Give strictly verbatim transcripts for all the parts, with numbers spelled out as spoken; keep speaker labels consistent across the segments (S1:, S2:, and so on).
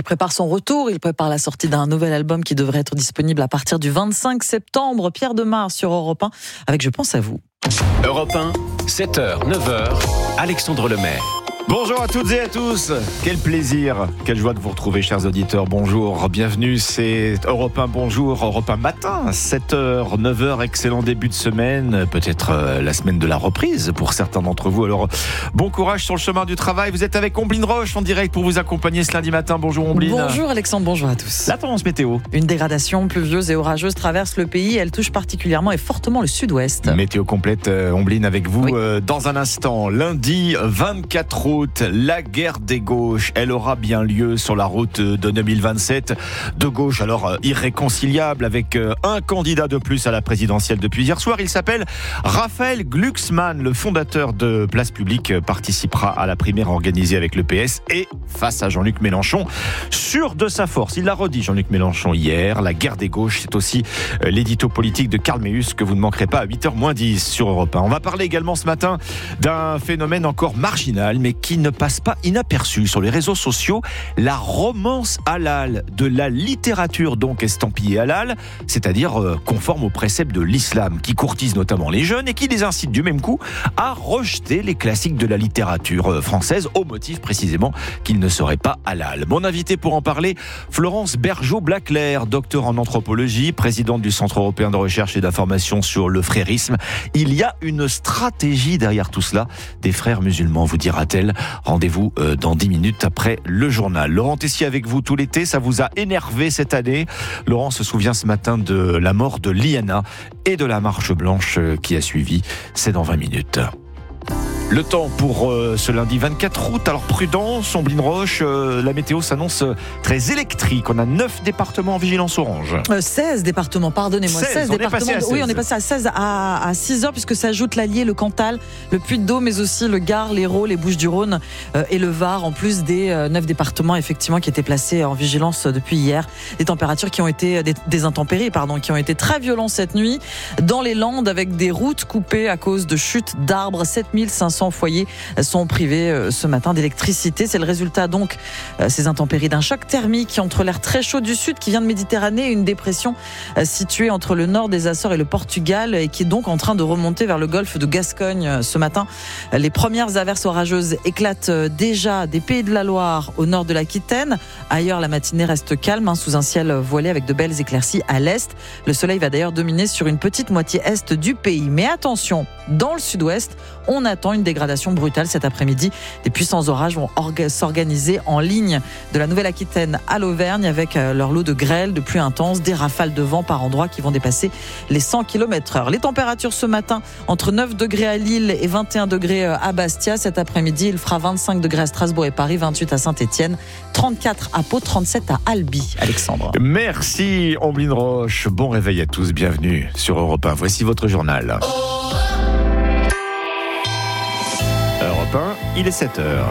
S1: Il prépare son retour, il prépare la sortie d'un nouvel album qui devrait être disponible à partir du vingt-cinq septembre. Pierre Demar sur Europe un avec Je pense à vous.
S2: Europe un, sept heures, neuf heures, Alexandre Lemaire.
S3: Bonjour à toutes et à tous, quel plaisir, quelle joie de vous retrouver chers auditeurs, bonjour, bienvenue, c'est Europe un, bonjour, Europe un matin, sept heures, neuf heures, excellent début de semaine, peut-être euh, la semaine de la reprise pour certains d'entre vous, alors bon courage sur le chemin du travail, vous êtes avec Omblin Roche en direct pour vous accompagner ce lundi matin, bonjour Omblin.
S1: Bonjour Alexandre, bonjour à tous.
S3: La tendance météo.
S1: Une dégradation pluvieuse et orageuse traverse le pays, elle touche particulièrement et fortement le sud-ouest.
S3: Météo complète, euh, Omblin avec vous
S1: oui.
S3: euh, dans un instant, lundi vingt-quatre août. La guerre des gauches, elle aura bien lieu sur la route de deux mille vingt-sept. De gauche, alors irréconciliable avec un candidat de plus à la présidentielle depuis hier soir. Il s'appelle Raphaël Glucksmann, le fondateur de Place Publique, participera à la primaire organisée avec le P S et face à Jean-Luc Mélenchon. Sûr de sa force, il l'a redit Jean-Luc Mélenchon hier, la guerre des gauches, c'est aussi l'édito politique de Karl Meus que vous ne manquerez pas à huit heures moins dix sur Europe un. On va parler également ce matin d'un phénomène encore marginal, mais qui ne passe pas inaperçu sur les réseaux sociaux, la romance halal, de la littérature donc estampillée halal, c'est-à-dire euh, conforme aux préceptes de l'islam, qui courtise notamment les jeunes et qui les incite du même coup à rejeter les classiques de la littérature française au motif précisément qu'ils ne seraient pas halal. Mon invité pour en parler, Florence Bergeau-Blaclair, docteur en anthropologie, présidente du Centre européen de recherche et d'information sur le frérisme. Il y a une stratégie derrière tout cela, des frères musulmans, vous dira-t-elle. Rendez-vous dans dix minutes après le journal. Laurent Tessier avec vous tout l'été, ça vous a énervé cette année. Laurent se souvient ce matin de la mort de Liana et de la marche blanche qui a suivi. C'est dans vingt minutes. Le temps pour euh, ce lundi vingt-quatre août. Alors prudence, Omblin Roche, euh, la météo s'annonce très électrique. On a neuf départements en vigilance orange.
S1: Euh, seize départements, pardonnez-moi.
S3: seize,
S1: seize
S3: on
S1: départements.
S3: est passé à seize.
S1: Oui, on est passé à seize à, à six heures puisque s'ajoute l'Allier, le Cantal, le Puy-de-Dôme, mais aussi le Gard, l'Hérault, les Bouches-du-Rhône euh, et le Var, en plus des euh, neuf départements effectivement qui étaient placés en vigilance depuis hier. Des températures qui ont été des, des intempéries, pardon, qui ont été très violentes cette nuit dans les Landes avec des routes coupées à cause de chutes d'arbres. sept mille cinq cents foyers sont privés ce matin d'électricité. C'est le résultat donc ces intempéries d'un choc thermique entre l'air très chaud du sud qui vient de Méditerranée et une dépression située entre le nord des Açores et le Portugal et qui est donc en train de remonter vers le golfe de Gascogne ce matin. Les premières averses orageuses éclatent déjà des Pays de la Loire au nord de l'Aquitaine. Ailleurs, la matinée reste calme hein, sous un ciel voilé avec de belles éclaircies à l'est. Le soleil va d'ailleurs dominer sur une petite moitié est du pays. Mais attention, dans le sud-ouest, on attend une dégradation brutale cet après-midi. Des puissants orages vont orga- s'organiser en ligne de la Nouvelle-Aquitaine à l'Auvergne avec leur lot de grêle, de pluie intense, des rafales de vent par endroits qui vont dépasser les cent kilomètres heure. Les températures ce matin entre neuf degrés à Lille et vingt et un degrés à Bastia. Cet après-midi, il fera vingt-cinq degrés à Strasbourg et Paris, vingt-huit à Saint-Étienne, trente-quatre à Pau, trente-sept à Albi. Alexandre.
S3: Merci Omblin Roche. Bon réveil à tous, bienvenue sur Europe un. Voici votre journal. Europe un, il est sept heures.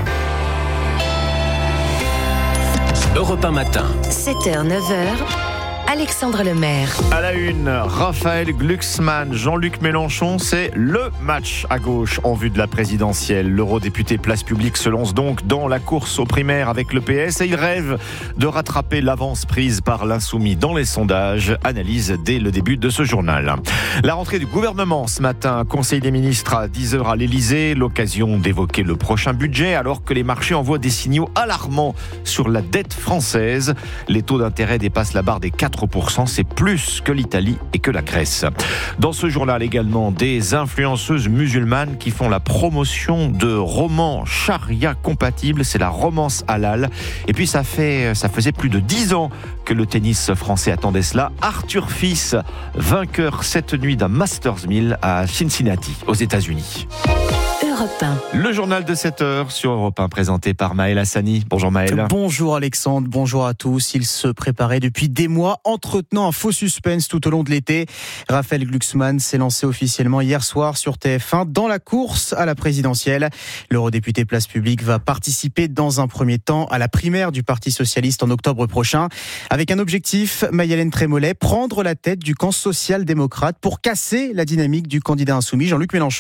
S2: Europe un matin.
S4: sept heures, neuf heures, Alexandre Lemaire.
S3: À la une, Raphaël Glucksmann, Jean-Luc Mélenchon, c'est le match à gauche en vue de la présidentielle. L'eurodéputé Place Publique se lance donc dans la course aux primaires avec le P S et il rêve de rattraper l'avance prise par l'insoumis dans les sondages. Analyse dès le début de ce journal. La rentrée du gouvernement ce matin, Conseil des ministres à dix heures à l'Elysée, l'occasion d'évoquer le prochain budget alors que les marchés envoient des signaux alarmants sur la dette française. Les taux d'intérêt dépassent la barre des quatre pour cent, c'est plus que l'Italie et que la Grèce. Dans ce journal également, des influenceuses musulmanes qui font la promotion de romans charia compatibles, c'est la romance halal. Et puis ça fait, ça faisait plus de dix ans que le tennis français attendait cela. Arthur Fils, vainqueur cette nuit d'un Masters mille à Cincinnati, aux États-Unis.
S4: Europe un.
S3: Le journal de sept heures sur Europe un, présenté par Maël Hassani. Bonjour Maël.
S5: Bonjour Alexandre, bonjour à tous. Il se préparait depuis des mois, entretenant un faux suspense tout au long de l'été. Raphaël Glucksmann s'est lancé officiellement hier soir sur T F un dans la course à la présidentielle. L'eurodéputé Place Publique va participer dans un premier temps à la primaire du Parti Socialiste en octobre prochain. Avec un objectif, Maï-Hélène Trémollet, prendre la tête du camp social-démocrate pour casser la dynamique du candidat insoumis Jean-Luc Mélenchon.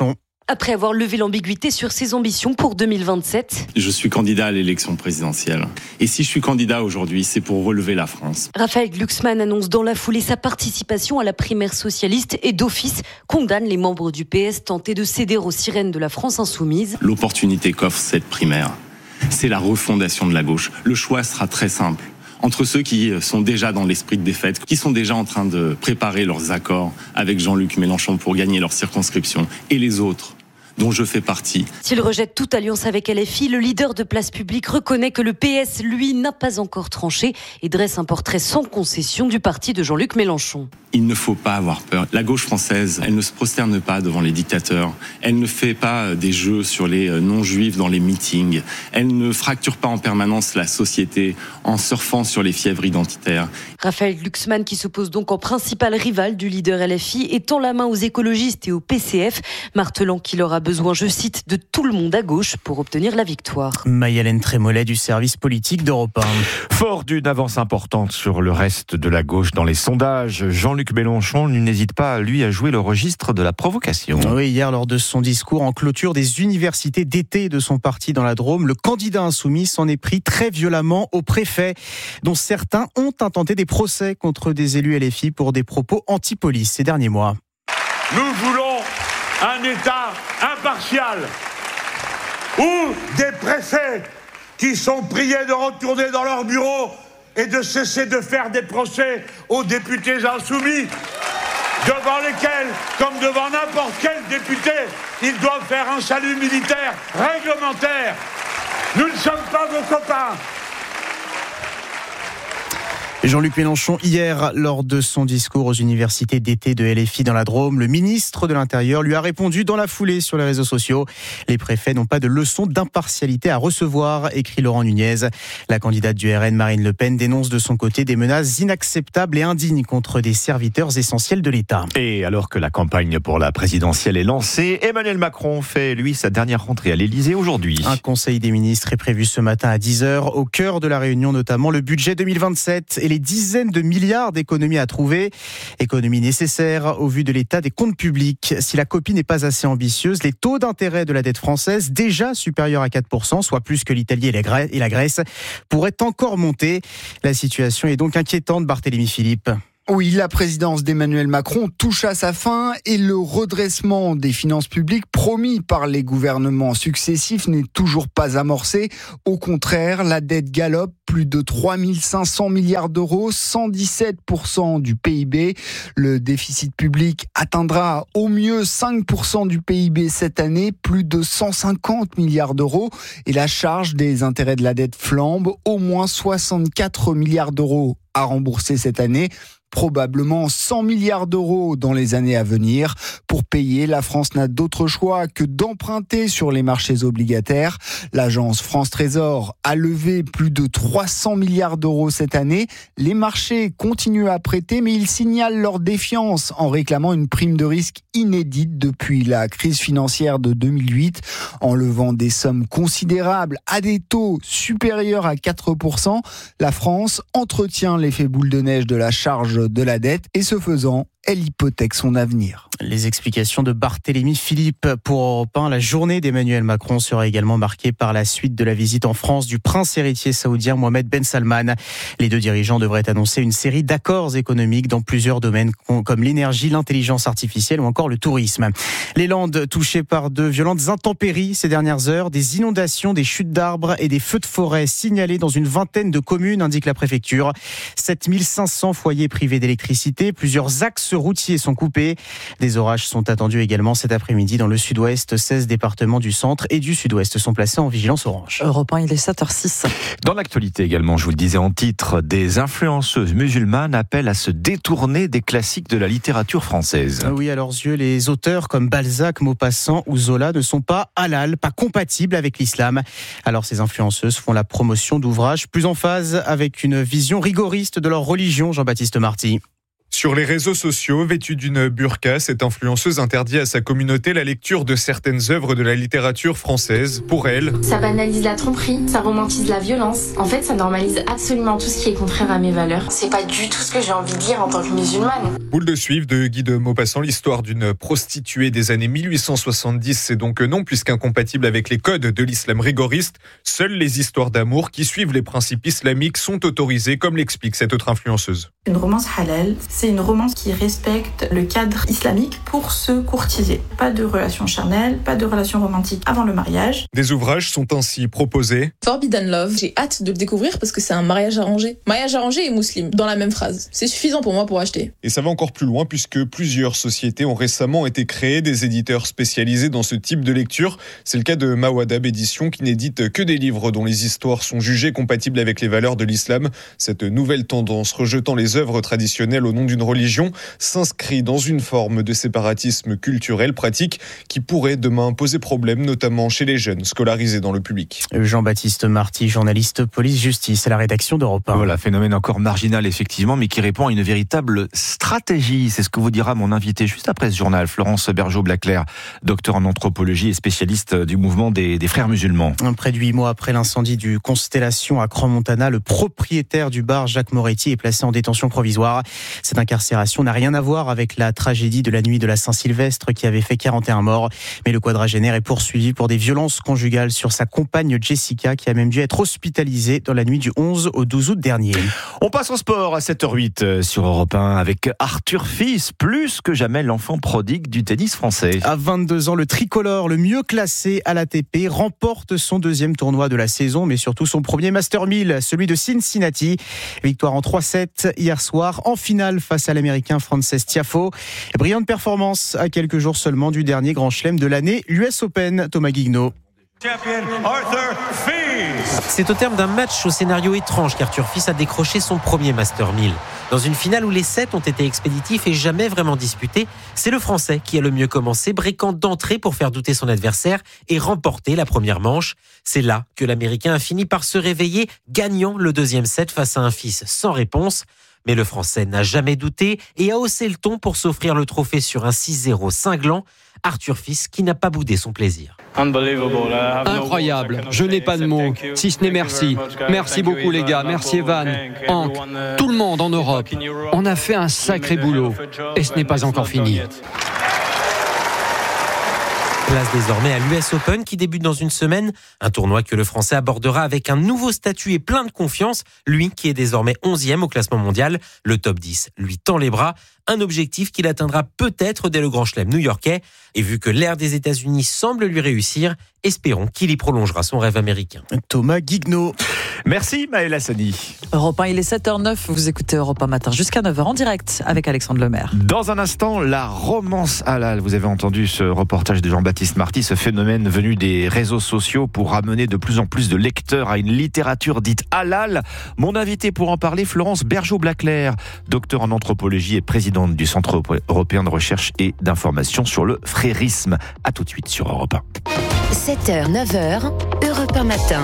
S6: après avoir levé l'ambiguïté sur ses ambitions pour deux mille vingt-sept.
S7: Je suis candidat à l'élection présidentielle. Et si je suis candidat aujourd'hui, c'est pour relever la France.
S6: Raphaël Glucksmann annonce dans la foulée sa participation à la primaire socialiste et d'office condamne les membres du P S tentés de céder aux sirènes de la France insoumise.
S7: L'opportunité qu'offre cette primaire, c'est la refondation de la gauche. Le choix sera très simple. Entre ceux qui sont déjà dans l'esprit de défaite, qui sont déjà en train de préparer leurs accords avec Jean-Luc Mélenchon pour gagner leur circonscription, et les autres, dont je fais partie.
S6: S'il rejette toute alliance avec L F I, le leader de Place Publique reconnaît que le P S, lui, n'a pas encore tranché et dresse un portrait sans concession du parti de Jean-Luc Mélenchon.
S7: Il ne faut pas avoir peur. La gauche française, elle ne se prosterne pas devant les dictateurs. Elle ne fait pas des jeux sur les non-juifs dans les meetings. Elle ne fracture pas en permanence la société en surfant sur les fièvres identitaires.
S6: Raphaël Glucksmann, qui s'oppose donc en principal rival du leader L F I, étend la main aux écologistes et au P C F, martelant qu'il aura besoin, je cite, de tout le monde à gauche pour obtenir la victoire.
S5: Maï-Hélène Trémollet du service politique d'Europe un.
S3: Fort d'une avance importante sur le reste de la gauche dans les sondages, Jean-Luc Mélenchon n'hésite pas, lui, à jouer le registre de la provocation.
S5: Oui, hier, lors de son discours en clôture des universités d'été de son parti dans la Drôme, le candidat insoumis s'en est pris très violemment au préfet, dont certains ont intenté des procès contre des élus L F I pour des propos anti-police ces derniers mois.
S8: Nous voulons un État impartial où des préfets qui sont priés de retourner dans leur bureau et de cesser de faire des procès aux députés insoumis, devant lesquels, comme devant n'importe quel député, ils doivent faire un salut militaire réglementaire. Nous ne sommes pas vos copains.
S5: Jean-Luc Mélenchon, hier, lors de son discours aux universités d'été de L F I dans la Drôme, le ministre de l'Intérieur lui a répondu dans la foulée sur les réseaux sociaux. Les préfets n'ont pas de leçon d'impartialité à recevoir, écrit Laurent Nunez. La candidate du R N, Marine Le Pen, dénonce de son côté des menaces inacceptables et indignes contre des serviteurs essentiels de l'État.
S3: Et alors que la campagne pour la présidentielle est lancée, Emmanuel Macron fait, lui, sa dernière rentrée à l'Élysée aujourd'hui.
S5: Un conseil des ministres est prévu ce matin à dix heures. Au cœur de la réunion, notamment le budget deux mille vingt-sept et les dizaines de milliards d'économies à trouver. Économies nécessaires au vu de l'état des comptes publics. Si la copie n'est pas assez ambitieuse, les taux d'intérêt de la dette française, déjà supérieurs à quatre pour cent, soit plus que l'Italie et la Grèce, pourraient encore monter. La situation est donc inquiétante, Barthélémy Philippe.
S9: Oui, la présidence d'Emmanuel Macron touche à sa fin et le redressement des finances publiques promis par les gouvernements successifs n'est toujours pas amorcé. Au contraire, la dette galope, plus de trois mille cinq cents milliards d'euros, cent dix-sept pour cent du P I B. Le déficit public atteindra au mieux cinq pour cent du P I B cette année, plus de cent cinquante milliards d'euros. Et la charge des intérêts de la dette flambe, au moins soixante-quatre milliards d'euros à rembourser cette année. Probablement cent milliards d'euros dans les années à venir. Pour payer, la France n'a d'autre choix que d'emprunter sur les marchés obligataires. L'agence France Trésor a levé plus de trois cents milliards d'euros cette année. Les marchés continuent à prêter, mais ils signalent leur défiance en réclamant une prime de risque inédite depuis la crise financière de deux mille huit, en levant des sommes considérables à des taux supérieurs à quatre pour cent. La France entretient l'effet boule de neige de la charge de la dette et ce faisant, elle hypothèque son avenir.
S5: Les explications de Barthélémy Philippe pour Europe un. La journée d'Emmanuel Macron sera également marquée par la suite de la visite en France du prince héritier saoudien Mohamed Ben Salman. Les deux dirigeants devraient annoncer une série d'accords économiques dans plusieurs domaines comme l'énergie, l'intelligence artificielle ou encore le tourisme. Les Landes touchées par de violentes intempéries ces dernières heures, des inondations, des chutes d'arbres et des feux de forêt signalés dans une vingtaine de communes, indique la préfecture. sept mille cinq cents foyers privés d'électricité, plusieurs axes routiers sont coupés. Des orages sont attendus également cet après-midi dans le sud-ouest. seize départements du centre et du sud-ouest sont placés en vigilance orange.
S1: Europe un, il est sept heures six.
S3: Dans l'actualité également, je vous le disais en titre, des influenceuses musulmanes appellent à se détourner des classiques de la littérature française.
S5: Oui, à leurs yeux, les auteurs comme Balzac, Maupassant ou Zola ne sont pas halal, pas compatibles avec l'islam. Alors ces influenceuses font la promotion d'ouvrages plus en phase avec une vision rigoriste de leur religion, Jean-Baptiste Marty.
S10: Sur les réseaux sociaux, vêtue d'une burqa, cette influenceuse interdit à sa communauté la lecture de certaines œuvres de la littérature française. Pour elle,
S11: ça banalise la tromperie, ça romantise la violence. En fait, ça normalise absolument tout ce qui est contraire à mes valeurs. C'est pas du tout ce que j'ai envie de dire en tant que musulmane.
S10: Boule de suivre de Guy de Maupassant, l'histoire d'une prostituée des années mille huit cent soixante-dix, c'est donc non, puisqu'incompatible avec les codes de l'islam rigoriste. Seules les histoires d'amour qui suivent les principes islamiques sont autorisées, comme l'explique cette autre influenceuse.
S12: Une romance halal, c'est une romance qui respecte le cadre islamique pour se courtiser. Pas de relation charnelle, pas de relation romantique avant le mariage.
S10: Des ouvrages sont ainsi proposés.
S13: Forbidden Love, j'ai hâte de le découvrir parce que c'est un mariage arrangé. Mariage arrangé et musulman, dans la même phrase. C'est suffisant pour moi pour acheter.
S10: Et ça va encore plus loin puisque plusieurs sociétés ont récemment été créées, des éditeurs spécialisés dans ce type de lecture. C'est le cas de Mawadab Édition qui n'édite que des livres dont les histoires sont jugées compatibles avec les valeurs de l'islam. Cette nouvelle tendance, rejetant les œuvres traditionnelles au nom d'une religion, s'inscrit dans une forme de séparatisme culturel pratique qui pourrait demain poser problème, notamment chez les jeunes scolarisés dans le public.
S5: Jean-Baptiste Marty, journaliste police-justice à la rédaction d'Europe un.
S3: Voilà, phénomène encore marginal effectivement, mais qui répond à une véritable stratégie. C'est ce que vous dira mon invité juste après ce journal, Florence Bergeau-Blaclair, docteur en anthropologie et spécialiste du mouvement des, des frères musulmans.
S5: Près de huit mois après l'incendie du Constellation à Crans-Montana, le propriétaire du bar, Jacques Moretti, est placé en détention provisoire. Cette incarcération n'a rien à voir avec la tragédie de la nuit de la Saint-Sylvestre qui avait fait quarante et un morts. Mais le quadragénaire est poursuivi pour des violences conjugales sur sa compagne Jessica, qui a même dû être hospitalisée dans la nuit du onze au douze août dernier.
S3: On passe au sport à sept heures huit sur Europe un avec Arthur Fils, plus que jamais l'enfant prodigue du tennis français.
S5: À vingt-deux ans, le tricolore, le mieux classé à l'A T P, remporte son deuxième tournoi de la saison, mais surtout son premier Master mille, celui de Cincinnati. Victoire en trois sept hier soir en finale face à l'Américain Frances Tiafoe. Brillante performance à quelques jours seulement du dernier grand chelem de l'année, l'U S Open. Thomas Guignot.
S14: C'est au terme d'un match au scénario étrange qu'Arthur Fils a décroché son premier Master mille. Dans une finale où les sets ont été expéditifs et jamais vraiment disputés, c'est le Français qui a le mieux commencé, breakant d'entrée pour faire douter son adversaire et remporter la première manche. C'est là que l'Américain a fini par se réveiller, gagnant le deuxième set face à un Fils sans réponse. Mais le Français n'a jamais douté et a haussé le ton pour s'offrir le trophée sur un six zéro cinglant. Arthur Fils qui n'a pas boudé son plaisir.
S15: Incroyable, je n'ai pas de mots, si ce n'est merci. Merci beaucoup les gars, merci Evan, Hank, tout le monde en Europe. On a fait un sacré boulot et ce n'est pas encore fini.
S14: Place désormais à l'U S Open qui débute dans une semaine. Un tournoi que le Français abordera avec un nouveau statut et plein de confiance. Lui qui est désormais onzième au classement mondial. Le top dix lui tend les bras. Un objectif qu'il atteindra peut-être dès le Grand Chelem new-yorkais. Et vu que l'ère des États-Unis semble lui réussir, espérons qu'il y prolongera son rêve américain.
S5: Thomas Guignot.
S3: Merci Maëlle Hassani.
S1: Europe un, il est sept heures neuf, vous écoutez Europe un matin jusqu'à neuf heures en direct avec Alexandre Lemaire.
S3: Dans un instant, la romance halal. Vous avez entendu ce reportage de Jean-Baptiste Marty, ce phénomène venu des réseaux sociaux pour amener de plus en plus de lecteurs à une littérature dite halal. Mon invité pour en parler, Florence Bergeau-Blaclair, docteur en anthropologie et présidente du Centre européen de recherche et d'information sur le frérisme. A tout de suite sur Europe un.
S4: sept heures, neuf heures, Europe un matin.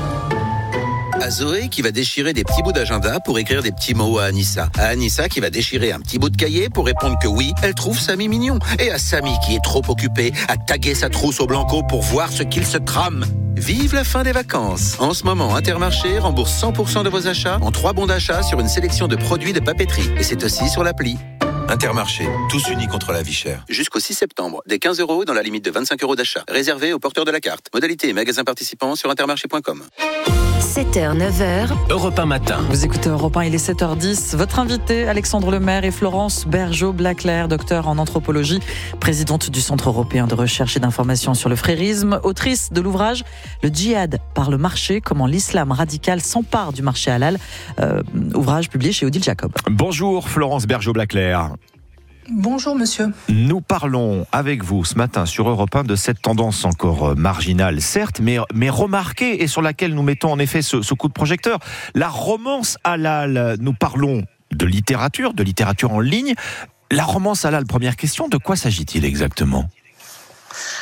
S16: À Zoé qui va déchirer des petits bouts d'agenda pour écrire des petits mots à Anissa. À Anissa qui va déchirer un petit bout de cahier pour répondre que oui, elle trouve Samy mignon. Et à Samy qui est trop occupé à taguer sa trousse au blanco pour voir ce qu'il se trame. Vive la fin des vacances. En ce moment, Intermarché rembourse cent pour cent de vos achats en trois bons d'achat sur une sélection de produits de papeterie. Et c'est aussi sur l'appli. Intermarché, tous unis contre la vie chère. Jusqu'au six septembre, des quinze euros dans la limite de vingt-cinq euros d'achat. Réservé aux porteurs de la carte. Modalité et magasins participants sur intermarché point com.
S4: sept heures, neuf heures.
S2: Europe un matin.
S1: Vous écoutez Europe un, il est sept heures dix. Votre invité, Alexandre Lemaire et Florence Bergeau-Blaclair, docteur en anthropologie, présidente du Centre européen de recherche et d'information sur le frérisme, autrice de l'ouvrage Le djihad par le marché, comment l'islam radical s'empare du marché halal, euh, ouvrage publié chez Odile Jacob.
S3: Bonjour Florence Bergeau-Blaclair.
S17: Bonjour monsieur.
S3: Nous parlons avec vous ce matin sur Europe un de cette tendance encore marginale, certes, mais, mais remarquée et sur laquelle nous mettons en effet ce, ce coup de projecteur. La romance halal, nous parlons de littérature, de littérature en ligne. La romance halal, première question, de quoi s'agit-il exactement ?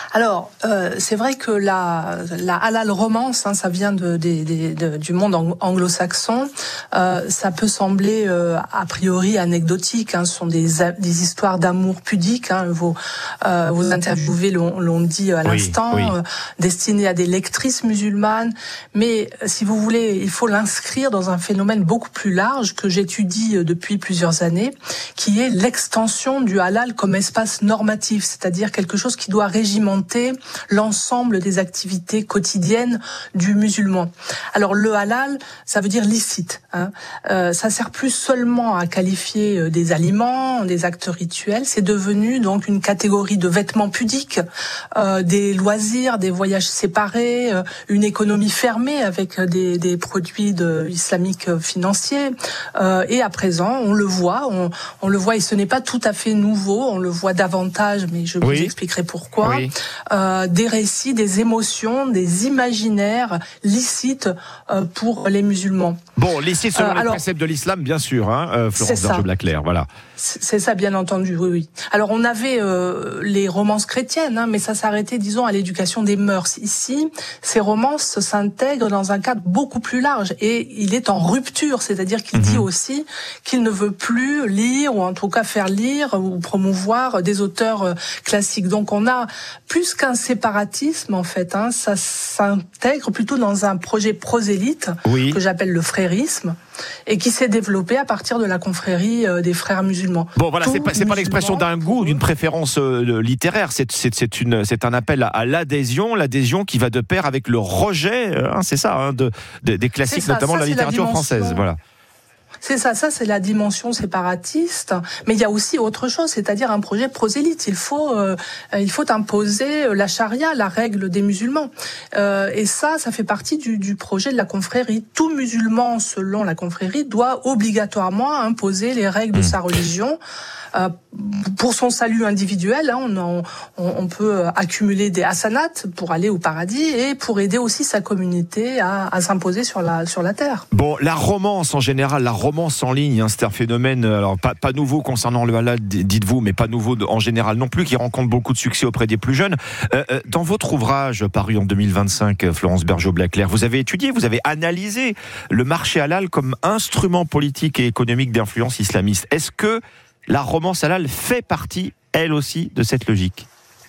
S17: Alors, euh, c'est vrai que la, la halal romance, hein, ça vient de, de, de, de, du monde anglo-saxon. Euh, ça peut sembler euh, a priori anecdotique. Hein, ce sont des, des histoires d'amour pudique. Hein, vos, euh, vos interviewés l'ont, l'ont dit à l'instant, oui, oui. Euh, destinées à des lectrices musulmanes. Mais si vous voulez, il faut l'inscrire dans un phénomène beaucoup plus large que j'étudie depuis plusieurs années, qui est l'extension du halal comme espace normatif, c'est-à-dire quelque chose qui doit régimenter l'ensemble des activités quotidiennes du musulman. Alors le halal, ça veut dire licite. Hein. Euh, ça sert plus seulement à qualifier des aliments, des actes rituels. C'est devenu donc une catégorie de vêtements pudiques, euh, des loisirs, des voyages séparés, euh, une économie fermée avec des, des produits de, islamiques financiers. Euh, et à présent, on le voit, on, on le voit, et ce n'est pas tout à fait nouveau. On le voit davantage, mais je oui. vous expliquerai pourquoi. Oui. Euh, des récits, des émotions, des imaginaires licites euh, pour les musulmans.
S3: Bon, licite selon euh, les alors, préceptes de l'islam, bien sûr, hein, euh, Florence Berger-Blaclair, voilà.
S17: C'est ça, bien entendu, oui, oui. Alors, on avait euh, les romances chrétiennes, hein, mais ça s'arrêtait, disons, à l'éducation des mœurs. Ici, ces romances s'intègrent dans un cadre beaucoup plus large, et il est en rupture, c'est-à-dire qu'il mmh. dit aussi qu'il ne veut plus lire, ou en tout cas faire lire, ou promouvoir des auteurs euh, classiques. Donc, on a plus qu'un séparatisme, en fait, hein, ça s'intègre plutôt dans un projet prosélyte, oui. que j'appelle le frérisme, et qui s'est développé à partir de la confrérie euh, des frères musulmans.
S3: Bon, voilà,
S17: Tout
S3: c'est pas, c'est pas l'expression d'un goût, d'une préférence euh, littéraire, c'est, c'est, c'est, une, c'est un appel à, à l'adhésion, l'adhésion qui va de pair avec le rejet, hein, c'est ça, hein, de, de, des classiques, ça, notamment ça, de la littérature la française, voilà.
S17: C'est ça, ça c'est la dimension séparatiste, mais il y a aussi autre chose, c'est-à-dire un projet prosélyte. Il faut, euh, il faut imposer la charia, la règle des musulmans, euh, et ça, ça fait partie du, du projet de la confrérie. Tout musulman, selon la confrérie, doit obligatoirement imposer les règles de sa religion. Euh, pour son salut individuel, hein, on, on, on peut accumuler des hasanats pour aller au paradis et pour aider aussi sa communauté à, à s'imposer sur la, sur la terre.
S3: Bon, la romance en général, la romance en ligne, hein, c'est un phénomène, alors pas, pas nouveau concernant le halal, dites-vous, mais pas nouveau de, en général non plus, qui rencontre beaucoup de succès auprès des plus jeunes. Euh, dans votre ouvrage paru en deux mille vingt-cinq, Florence Berger-Blaclair, vous avez étudié, vous avez analysé le marché halal comme instrument politique et économique d'influence islamiste. Est-ce que la romance halal fait partie, elle aussi, de cette logique ?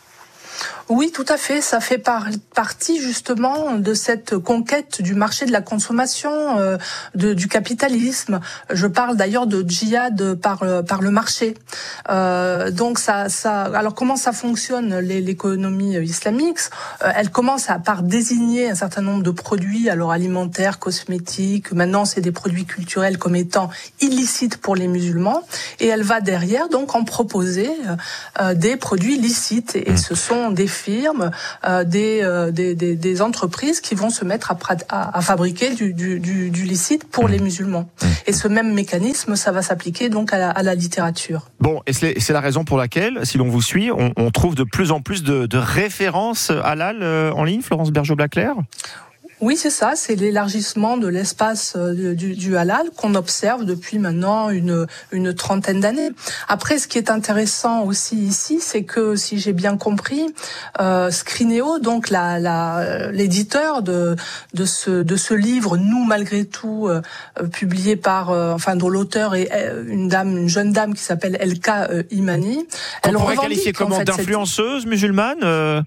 S17: Oui, tout à fait. Ça fait par, partie justement de cette conquête du marché de la consommation, euh, de, du capitalisme. Je parle d'ailleurs de djihad par, par le marché. Euh, donc ça, ça. Alors comment ça fonctionne l'économie islamique ? euh, Elle commence à, par désigner un certain nombre de produits, alors alimentaires, cosmétiques. Maintenant, c'est des produits culturels comme étant illicites pour les musulmans, et elle va derrière donc en proposer euh, des produits licites. Et ce sont des firmes, euh, des, euh, des, des, des entreprises qui vont se mettre à, à, à fabriquer du, du, du, du licite pour les musulmans. Et ce même mécanisme, ça va s'appliquer donc à la, à la littérature.
S3: Bon, et c'est, c'est la raison pour laquelle, si l'on vous suit, on, on trouve de plus en plus de, de références halal euh, en ligne, Florence Berger-Blaclair ?
S17: Oui, c'est ça, c'est l'élargissement de l'espace du, du halal qu'on observe depuis maintenant une, une trentaine d'années. Après, ce qui est intéressant aussi ici, c'est que, si j'ai bien compris, euh, Scrineo, donc la, la, l'éditeur de, de, ce, de ce livre, Nous malgré tout, euh, publié par, euh, enfin, dont l'auteur est une dame, une jeune dame qui s'appelle Elka euh, Imani.
S3: On pourrait qualifier comment, en fait, d'influenceuse cette... musulmane euh...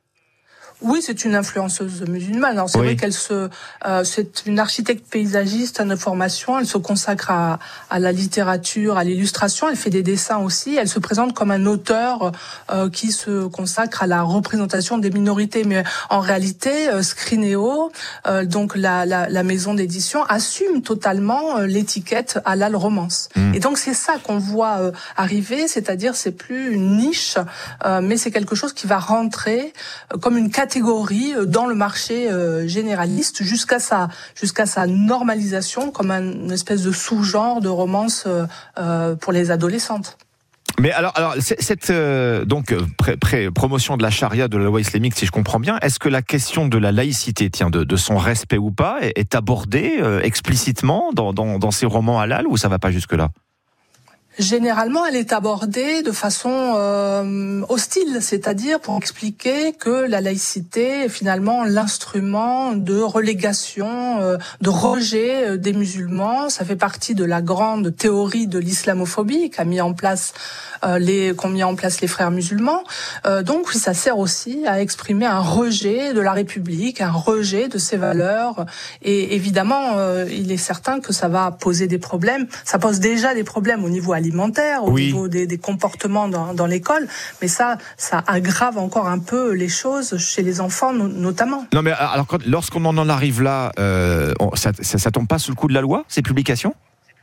S17: Oui, c'est une influenceuse musulmane. Alors c'est oui. vrai qu'elle se, euh, c'est une architecte paysagiste de formation. Elle se consacre à, à la littérature, à l'illustration. Elle fait des dessins aussi. Elle se présente comme un auteur euh, qui se consacre à la représentation des minorités. Mais en réalité, euh, Scrineo, euh, donc la, la, la maison d'édition, assume totalement euh, l'étiquette halal romance. Mmh. Et donc c'est ça qu'on voit euh, arriver, c'est-à-dire c'est plus une niche, euh, mais c'est quelque chose qui va rentrer euh, comme une catégorie catégorie dans le marché euh, généraliste jusqu'à sa jusqu'à sa normalisation comme un, une espèce de sous-genre de romance euh, euh, pour les adolescentes.
S3: Mais alors, alors cette euh, donc pré, pré, promotion de la charia, de la loi islamique, si je comprends bien, est-ce que la question de la laïcité, tiens, de, de son respect ou pas, est, est abordée euh, explicitement dans, dans, dans ces romans halal, ou ça va pas jusque là ?
S17: Généralement, elle est abordée de façon euh, hostile, c'est-à-dire pour expliquer que la laïcité est finalement l'instrument de relégation, euh, de rejet euh, des musulmans. Ça fait partie de la grande théorie de l'islamophobie qu'a mis en place euh, les qu'ont mis en place les frères musulmans. Euh, donc, oui, ça sert aussi à exprimer un rejet de la République, un rejet de ses valeurs. Et évidemment, euh, il est certain que ça va poser des problèmes. Ça pose déjà des problèmes au niveau alimentaire, au oui. niveau des, des comportements dans, dans l'école, mais ça, ça aggrave encore un peu les choses chez les enfants, no- notamment.
S3: Non, mais alors, quand, lorsqu'on en arrive là, euh, on, ça, ça, ça tombe pas sous le coup de la loi, ces publications ?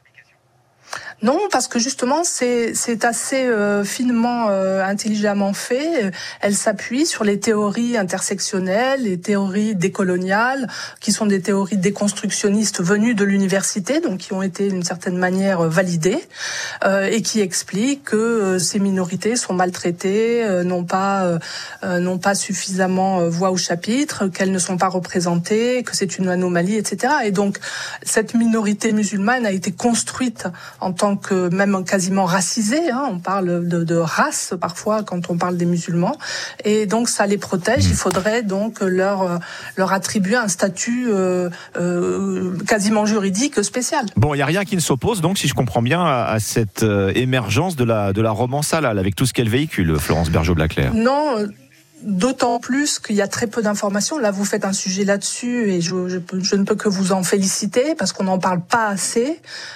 S17: Non, parce que justement, c'est, c'est assez euh, finement, euh, intelligemment fait. Elle s'appuie sur les théories intersectionnelles, les théories décoloniales, qui sont des théories déconstructionnistes venues de l'université, donc qui ont été d'une certaine manière validées, euh, et qui expliquent que euh, ces minorités sont maltraitées, euh, n'ont pas, euh, n'ont pas suffisamment euh, voix au chapitre, qu'elles ne sont pas représentées, que c'est une anomalie, et cetera. Et donc, cette minorité musulmane a été construite en tant que même quasiment racisés, hein, on parle de, de race parfois quand on parle des musulmans, et donc ça les protège. Il faudrait donc leur leur attribuer un statut euh, euh, quasiment juridique spécial.
S3: Bon, il y a rien qui ne s'oppose donc, si je comprends bien, à, à cette euh, émergence de la de la romance halal avec tout ce qu'elle véhicule, Florence Bergeaud-Blaclair.
S17: Non. Euh, D'autant plus qu'il y a très peu d'informations. Là, vous faites un sujet là-dessus et je, je, je ne peux que vous en féliciter parce qu'on n'en parle pas assez.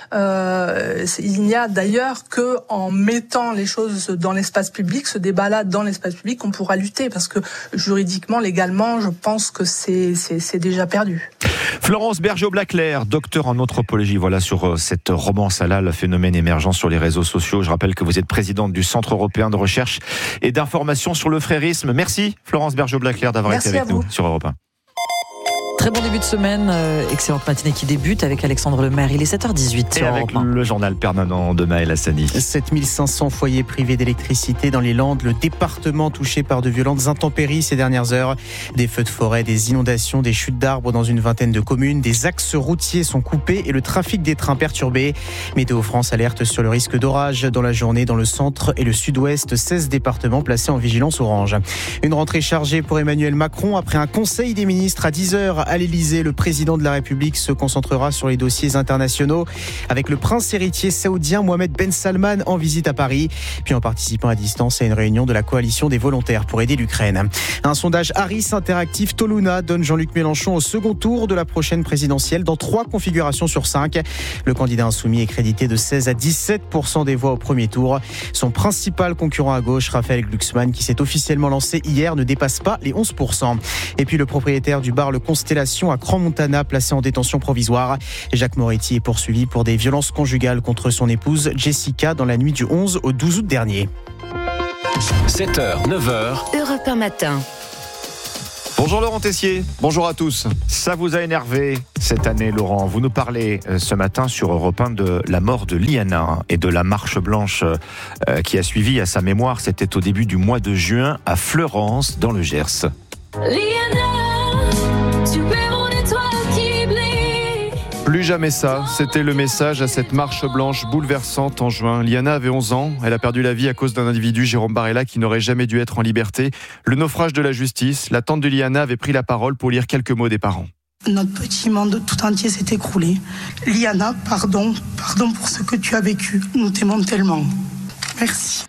S17: Euh, il n'y a d'ailleurs que en mettant les choses dans l'espace public, ce débat-là dans l'espace public, qu'on pourra lutter parce que juridiquement, légalement, je pense que c'est, c'est, c'est déjà perdu.
S3: Florence Bergeaud-Blaclair, docteur en anthropologie, voilà sur cette romance halal, phénomène émergent sur les réseaux sociaux. Je rappelle que vous êtes présidente du Centre européen de recherche et d'information sur le frérisme. Merci Florence Bergeaud-Blaclair d'avoir
S17: Merci
S3: été avec nous sur Europe un.
S1: Très bon début de semaine, euh, excellente matinée qui débute avec Alexandre Lemaire. Il est sept heures dix-huit sur
S3: Et avec
S1: Europe un.
S3: Le journal permanent de Maël Hassani.
S5: sept mille cinq cents foyers privés d'électricité dans les Landes, le département touché par de violentes intempéries ces dernières heures. Des feux de forêt, des inondations, des chutes d'arbres dans une vingtaine de communes. Des axes routiers sont coupés et le trafic des trains perturbé. Météo France alerte sur le risque d'orage dans la journée dans le centre et le sud-ouest. seize départements placés en vigilance orange. Une rentrée chargée pour Emmanuel Macron. Après un conseil des ministres à dix heures à l'Élysée, le président de la République se concentrera sur les dossiers internationaux avec le prince héritier saoudien Mohamed Ben Salman en visite à Paris, puis en participant à distance à une réunion de la coalition des volontaires pour aider l'Ukraine. Un sondage Harris Interactive Toluna donne Jean-Luc Mélenchon au second tour de la prochaine présidentielle dans trois configurations sur cinq. Le candidat insoumis est crédité de seize à dix-sept pour cent des voix au premier tour. Son principal concurrent à gauche, Raphaël Glucksmann, qui s'est officiellement lancé hier, ne dépasse pas les onze pour cent. Et puis le propriétaire du bar Le Constellation à Crans-Montana, placé en détention provisoire. Jacques Moretti est poursuivi pour des violences conjugales contre son épouse Jessica dans la nuit du onze au douze août dernier.
S2: sept heures, neuf heures.
S4: Europe un matin.
S3: Bonjour Laurent Tessier.
S10: Bonjour à tous.
S3: Ça vous a énervé cette année, Laurent. Vous nous parlez ce matin sur Europe un de la mort de Liana et de la marche blanche qui a suivi à sa mémoire. C'était au début du mois de juin à Fleurance, dans le Gers.
S18: Liana, tu es mon étoile qui brille.
S10: Plus jamais ça, c'était le message à cette marche blanche bouleversante en juin. Liana avait onze ans, elle a perdu la vie à cause d'un individu, Jérôme Barella, qui n'aurait jamais dû être en liberté. Le naufrage de la justice, la tante de Liana avait pris la parole pour lire quelques mots des parents.
S19: Notre petit monde tout entier s'est écroulé. Liana, pardon, pardon pour ce que tu as vécu. Nous t'aimons tellement. Merci.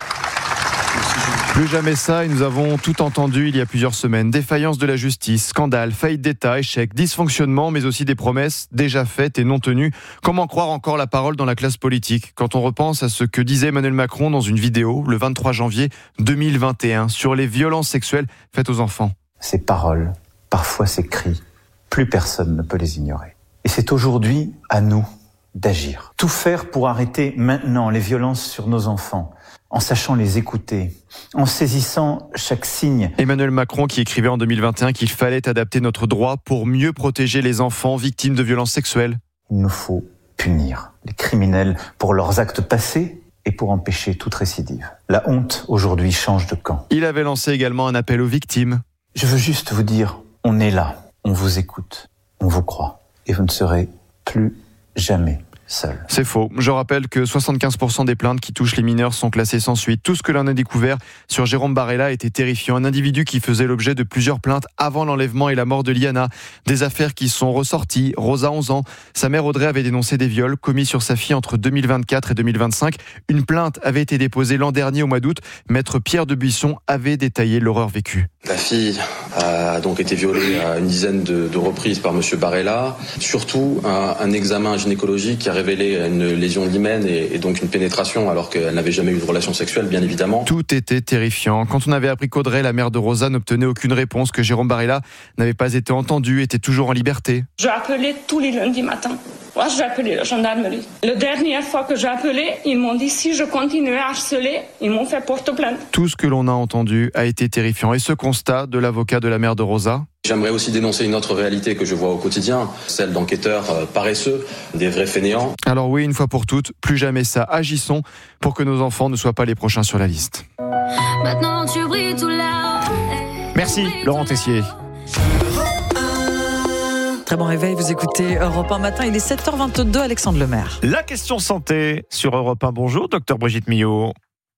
S10: Plus jamais ça, et nous avons tout entendu il y a plusieurs semaines. Défaillance de la justice, scandale, faillite d'État, échec, dysfonctionnement, mais aussi des promesses déjà faites et non tenues. Comment croire encore la parole dans la classe politique quand on repense à ce que disait Emmanuel Macron dans une vidéo le vingt-trois janvier deux mille vingt et un sur les violences sexuelles faites aux enfants.
S20: Ces paroles, parfois ces cris, plus personne ne peut les ignorer. Et c'est aujourd'hui à nous d'agir. Tout faire pour arrêter maintenant les violences sur nos enfants, en sachant les écouter, en saisissant chaque signe.
S10: Emmanuel Macron qui écrivait en deux mille vingt et un qu'il fallait adapter notre droit pour mieux protéger les enfants victimes de violences sexuelles.
S20: Il nous faut punir les criminels pour leurs actes passés et pour empêcher toute récidive. La honte aujourd'hui change de camp.
S10: Il avait lancé également un appel aux victimes.
S20: Je veux juste vous dire, on est là, on vous écoute, on vous croit et vous ne serez plus jamais seul.
S21: C'est faux. Je rappelle que soixante-quinze pour cent des plaintes qui touchent les mineurs sont classées sans suite. Tout ce que l'on a découvert sur Jérôme Barella était terrifiant. Un individu qui faisait l'objet de plusieurs plaintes avant l'enlèvement et la mort de Liana. Des affaires qui sont ressorties. Rosa, onze ans. Sa mère Audrey avait dénoncé des viols commis sur sa fille entre deux mille vingt-quatre et deux mille vingt-cinq. Une plainte avait été déposée l'an dernier au mois d'août. Maître Pierre de Buisson avait détaillé l'horreur vécue.
S22: La fille a donc été violée à une dizaine de, de reprises par monsieur Barella. Surtout, un, un examen gynécologique qui a révélé une lésion d'hymen et, et donc une pénétration alors qu'elle n'avait jamais eu de relation sexuelle, bien évidemment.
S21: Tout était terrifiant. Quand on avait appris qu'Audrey, la mère de Rosa, n'obtenait aucune réponse, que Jérôme Barella n'avait pas été entendu, était toujours en liberté.
S23: Je appelais tous les lundis matins. Moi, j'ai appelé la gendarmerie. La dernière fois que j'ai appelé, ils m'ont dit si je continuais à harceler, ils m'ont fait porte-plainte.
S21: Tout ce que l'on a entendu a été terrifiant. Et ce constat de l'avocat de la mère de Rosa ?
S22: J'aimerais aussi dénoncer une autre réalité que je vois au quotidien, celle d'enquêteurs euh, paresseux, des vrais fainéants.
S21: Alors oui, une fois pour toutes, plus jamais ça. Agissons pour que nos enfants ne soient pas les prochains sur la liste.
S18: Maintenant tu brilles tout là.
S21: Merci, Laurent Tessier.
S1: Très bon réveil, vous écoutez Europe un matin, il est sept heures vingt-deux, Alexandre Lemaire.
S3: La question santé sur Europe un. Bonjour, docteur Brigitte Millot.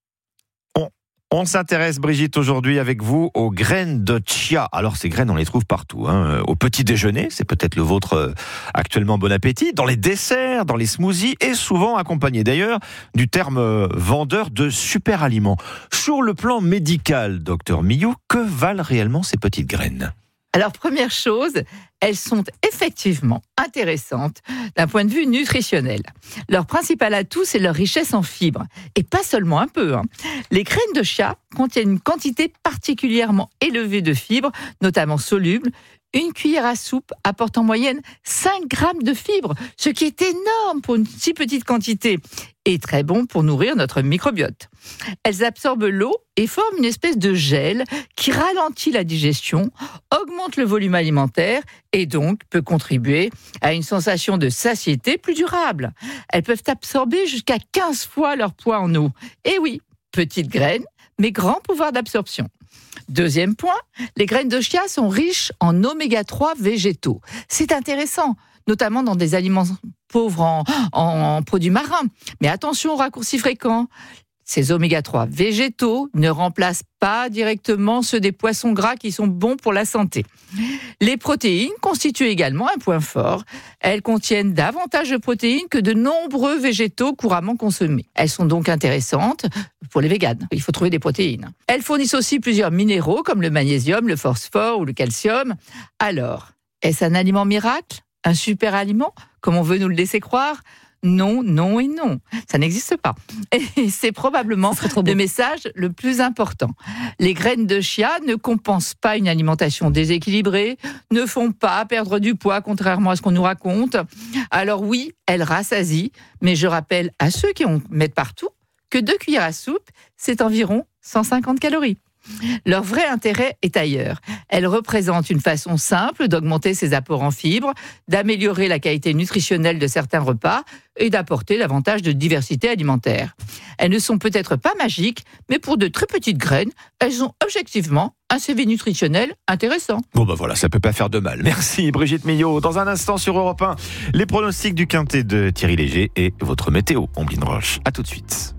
S3: On s'intéresse, Brigitte, aujourd'hui avec vous aux graines de chia. Alors, ces graines, on les trouve partout. Hein. Au petit déjeuner, c'est peut-être le vôtre actuellement, bon appétit. Dans les desserts, dans les smoothies et souvent accompagné d'ailleurs du terme vendeur de super aliments. Sur le plan médical, docteur Millot, que valent réellement ces petites graines ?
S24: Alors, première chose, elles sont effectivement intéressantes d'un point de vue nutritionnel. Leur principal atout, c'est leur richesse en fibres. Et pas seulement un peu. Hein. Les graines de chia contiennent une quantité particulièrement élevée de fibres, notamment solubles. Une cuillère à soupe apporte en moyenne cinq grammes de fibres, ce qui est énorme pour une si petite quantité et très bon pour nourrir notre microbiote. Elles absorbent l'eau et forment une espèce de gel qui ralentit la digestion, augmente le volume alimentaire et donc peut contribuer à une sensation de satiété plus durable. Elles peuvent absorber jusqu'à quinze fois leur poids en eau. Et oui, petites graines, mais grand pouvoir d'absorption. Deuxième point, les graines de chia sont riches en oméga trois végétaux. C'est intéressant, notamment dans des aliments pauvres en, en produits marins. Mais attention aux raccourcis fréquents. Ces oméga trois végétaux ne remplacent pas directement ceux des poissons gras qui sont bons pour la santé. Les protéines constituent également un point fort. Elles contiennent davantage de protéines que de nombreux végétaux couramment consommés. Elles sont donc intéressantes pour les véganes. Il faut trouver des protéines. Elles fournissent aussi plusieurs minéraux comme le magnésium, le phosphore ou le calcium. Alors, est-ce un aliment miracle ? Un super aliment, comme on veut nous le laisser croire ? Non, non et non. Ça n'existe pas. Et c'est probablement le message le plus important. Les graines de chia ne compensent pas une alimentation déséquilibrée, ne font pas perdre du poids, contrairement à ce qu'on nous raconte. Alors oui, elles rassasient, mais je rappelle à ceux qui en mettent partout que deux cuillères à soupe, c'est environ cent cinquante calories. Leur vrai intérêt est ailleurs. Elles représentent une façon simple d'augmenter ses apports en fibres, d'améliorer la qualité nutritionnelle de certains repas et d'apporter davantage de diversité alimentaire. Elles ne sont peut-être pas magiques, mais pour de très petites graines, elles ont objectivement un C V nutritionnel intéressant.
S3: Bon ben voilà, ça peut pas faire de mal. Merci Brigitte Millot. Dans un instant sur Europe un, les pronostics du quintet de Thierry Léger et votre météo, Omblin Roche. À tout de suite.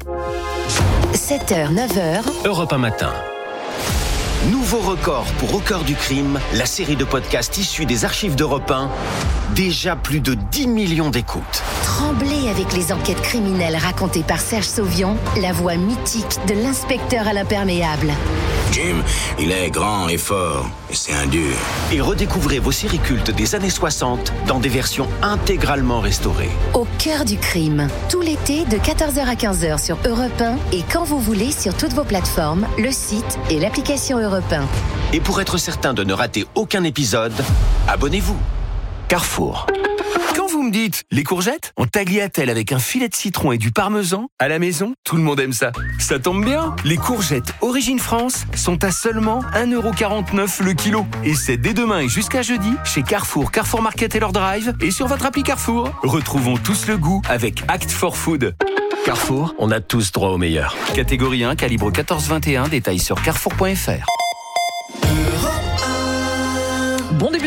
S4: sept heures, neuf heures.
S2: Europe un matin. Nouveau record pour Au cœur du crime, la série de podcasts issue des archives d'Europe un. Déjà plus de dix millions d'écoutes.
S4: Tremblez avec les enquêtes criminelles racontées par Serge Sauvion, la voix mythique de l'inspecteur à l'imperméable.
S25: Jim, il est grand et fort, et c'est un dur.
S2: Et redécouvrez vos séries cultes des années soixante dans des versions intégralement restaurées.
S4: Au cœur du crime, tout l'été de quatorze heures à quinze heures sur Europe un et quand vous voulez sur toutes vos plateformes, le site et l'application Europe un.
S2: Et pour être certain de ne rater aucun épisode, abonnez-vous. Carrefour.
S26: Quand vous me dites les courgettes, on tagliatelle avec un filet de citron et du parmesan, à la maison, tout le monde aime ça. Ça tombe bien, les courgettes Origine France sont à seulement un euro quarante-neuf le kilo. Et c'est dès demain et jusqu'à jeudi chez Carrefour, Carrefour Market et leur drive et sur votre appli Carrefour. Retrouvons tous le goût avec Act for Food. Carrefour, on a tous droit au meilleur. Catégorie un, calibre quatorze vingt et un, détails sur carrefour point f r.
S1: Bon début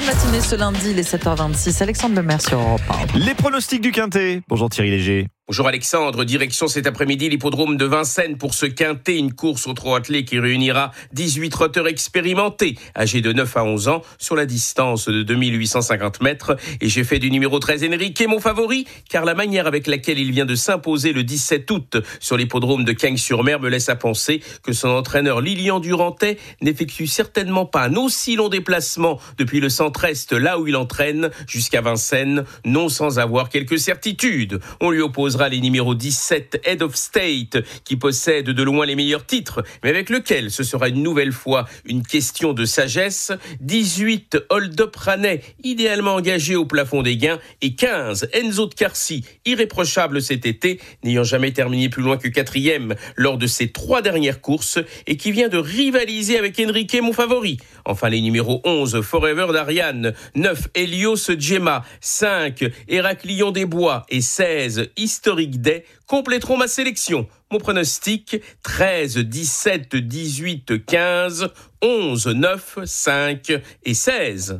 S1: de matinée ce lundi, les sept heures vingt-six. Alexandre Lemaire sur Europe un.
S3: Les pronostics du Quintet. Bonjour Thierry Léger.
S6: Bonjour Alexandre, direction cet après-midi l'hippodrome de Vincennes pour ce quintet, une course au trot attelé qui réunira dix-huit trotteurs expérimentés, âgés de neuf à onze ans, sur la distance de deux mille huit cent cinquante mètres. Et j'ai fait du numéro treize Enrique mon favori, car la manière avec laquelle il vient de s'imposer le dix-sept août sur l'hippodrome de Cagnes-sur-Mer me laisse à penser que son entraîneur Lilian Durantet n'effectue certainement pas un aussi long déplacement depuis le centre-est, là où il entraîne, jusqu'à Vincennes, non sans avoir quelques certitudes. On lui oppose les numéros dix-sept Head of State qui possède de loin les meilleurs titres, mais avec lequel ce sera une nouvelle fois une question de sagesse. dix-huit Hold Up Raney, idéalement engagé au plafond des gains, et quinze Enzo de Carcy, irréprochable cet été, n'ayant jamais terminé plus loin que quatrième lors de ses trois dernières courses et qui vient de rivaliser avec Enrique mon favori. Enfin les numéros onze Forever d'Ariane, neuf Helios Gemma, cinq Héraclion des Bois et seize Historic Day compléteront ma sélection. Mon pronostic, treize, dix-sept, dix-huit, quinze, onze, neuf, cinq et seize.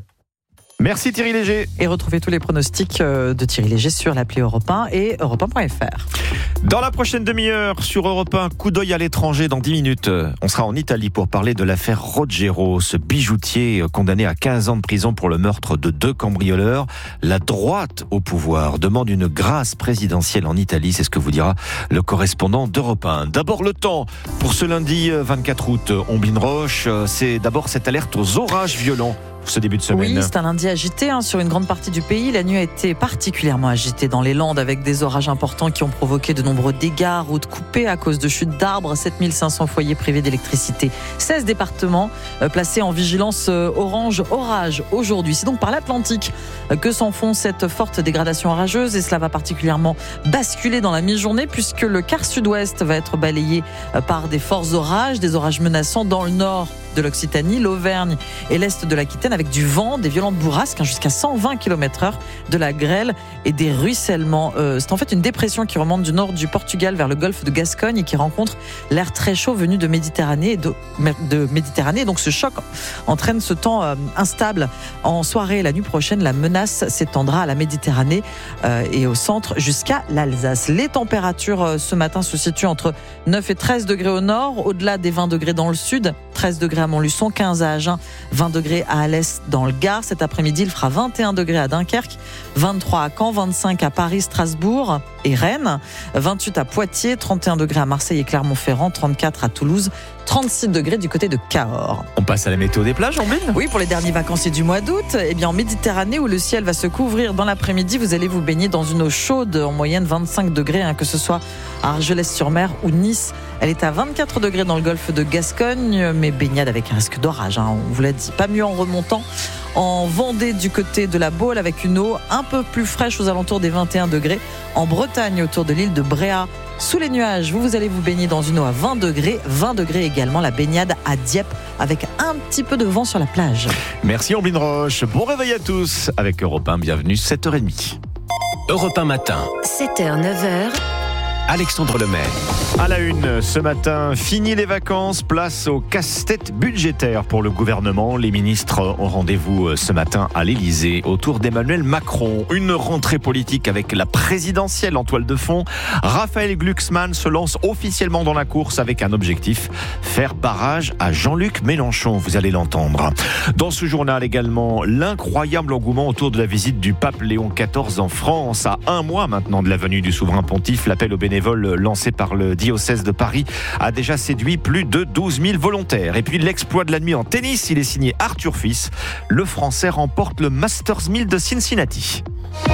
S3: Merci Thierry Léger.
S1: Et retrouvez tous les pronostics de Thierry Léger sur l'appli Europe un et europe un point f r.
S3: Dans la prochaine demi-heure, sur Europe un, coup d'œil à l'étranger dans dix minutes. On sera en Italie pour parler de l'affaire Rogero, ce bijoutier condamné à quinze ans de prison pour le meurtre de deux cambrioleurs. La droite au pouvoir demande une grâce présidentielle en Italie, c'est ce que vous dira le correspondant d'Europe un. D'abord le temps pour ce lundi vingt-quatre août. Omblin Roche, c'est d'abord cette alerte aux orages violents. Ce début de semaine.
S1: Oui, c'est un lundi agité hein, sur une grande partie du pays. La nuit a été particulièrement agitée dans les Landes avec des orages importants qui ont provoqué de nombreux dégâts, routes coupées à cause de chutes d'arbres, sept mille cinq cents foyers privés d'électricité, seize départements euh, placés en vigilance euh, orange orage aujourd'hui. C'est donc par l'Atlantique euh, que s'enfonce cette forte dégradation orageuse et cela va particulièrement basculer dans la mi-journée puisque le quart sud-ouest va être balayé euh, par des forts orages, des orages menaçants dans le nord de l'Occitanie, l'Auvergne et l'est de l'Aquitaine avec du vent, des violentes bourrasques hein, jusqu'à cent vingt kilomètres heure, de la grêle et des ruissellements. Euh, c'est en fait une dépression qui remonte du nord du Portugal vers le golfe de Gascogne et qui rencontre l'air très chaud venu de Méditerranée. Et de, de Méditerranée. Donc ce choc entraîne ce temps euh, instable. En soirée et la nuit prochaine, la menace s'étendra à la Méditerranée euh, et au centre jusqu'à l'Alsace. Les températures euh, ce matin se situent entre neuf et treize degrés au nord, au-delà des vingt degrés dans le sud, treize degrés à Montluçon, quinze à Agen, vingt degrés à Alès dans le Gard. Cet après-midi, il fera vingt et un degrés à Dunkerque, vingt-trois à Caen, vingt-cinq à Paris, Strasbourg et Rennes, vingt-huit à Poitiers, trente et un degrés à Marseille et Clermont-Ferrand, trente-quatre à Toulouse, trente-six degrés du côté de Cahors.
S3: On passe à la météo des plages, Ambline ?
S1: Oui, pour les derniers vacanciers du mois d'août, eh bien en Méditerranée où le ciel va se couvrir dans l'après-midi, vous allez vous baigner dans une eau chaude, en moyenne vingt-cinq degrés, hein, que ce soit à Argelès-sur-Mer ou Nice. Elle est à vingt-quatre degrés dans le golfe de Gascogne, mais baignade avec un risque d'orage, hein, on vous l'a dit. Pas mieux en remontant en Vendée du côté de la Baule avec une eau un peu plus fraîche aux alentours des vingt et un degrés. En Bretagne autour de l'île de Bréa, sous les nuages, vous, vous allez vous baigner dans une eau à vingt degrés. vingt degrés également la baignade à Dieppe avec un petit peu de vent sur la plage.
S3: Merci Omblin Roche. Bon réveil à tous avec Europe un. Bienvenue, sept heures trente.
S26: Europe un matin.
S4: sept heures, neuf heures.
S26: Alexandre Lemaire.
S3: À la une ce matin, fini les vacances, place au casse-tête budgétaire pour le gouvernement. Les ministres ont rendez-vous ce matin à l'Élysée autour d'Emmanuel Macron. Une rentrée politique avec la présidentielle en toile de fond. Raphaël Glucksmann se lance officiellement dans la course avec un objectif, faire barrage à Jean-Luc Mélenchon. Vous allez l'entendre. Dans ce journal également, l'incroyable engouement autour de la visite du pape Léon quatorze en France. À un mois maintenant de la venue du souverain pontife, l'appel aux bénévoles lancé par le diocèse de Paris a déjà séduit plus de douze mille volontaires. Et puis l'exploit de la nuit en tennis, il est signé Arthur Fils. Le Français remporte le Masters mille de Cincinnati.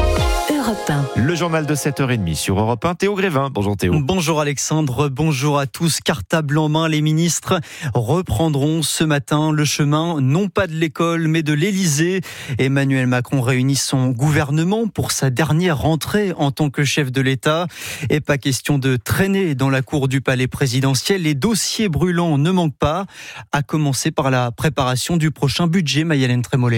S4: Europe un.
S3: Le journal de sept heures trente sur Europe un. Théo Grévin. Bonjour Théo.
S7: Bonjour Alexandre, bonjour à tous. Cartable en main, les ministres reprendront ce matin le chemin, non pas de l'école, mais de l'Élysée. Emmanuel Macron réunit son gouvernement pour sa dernière rentrée en tant que chef de l'État. Et pas question de traîner dans la cour du palais présidentiel. Les dossiers brûlants ne manquent pas, à commencer par la préparation du prochain budget, Mayalène Trémollet.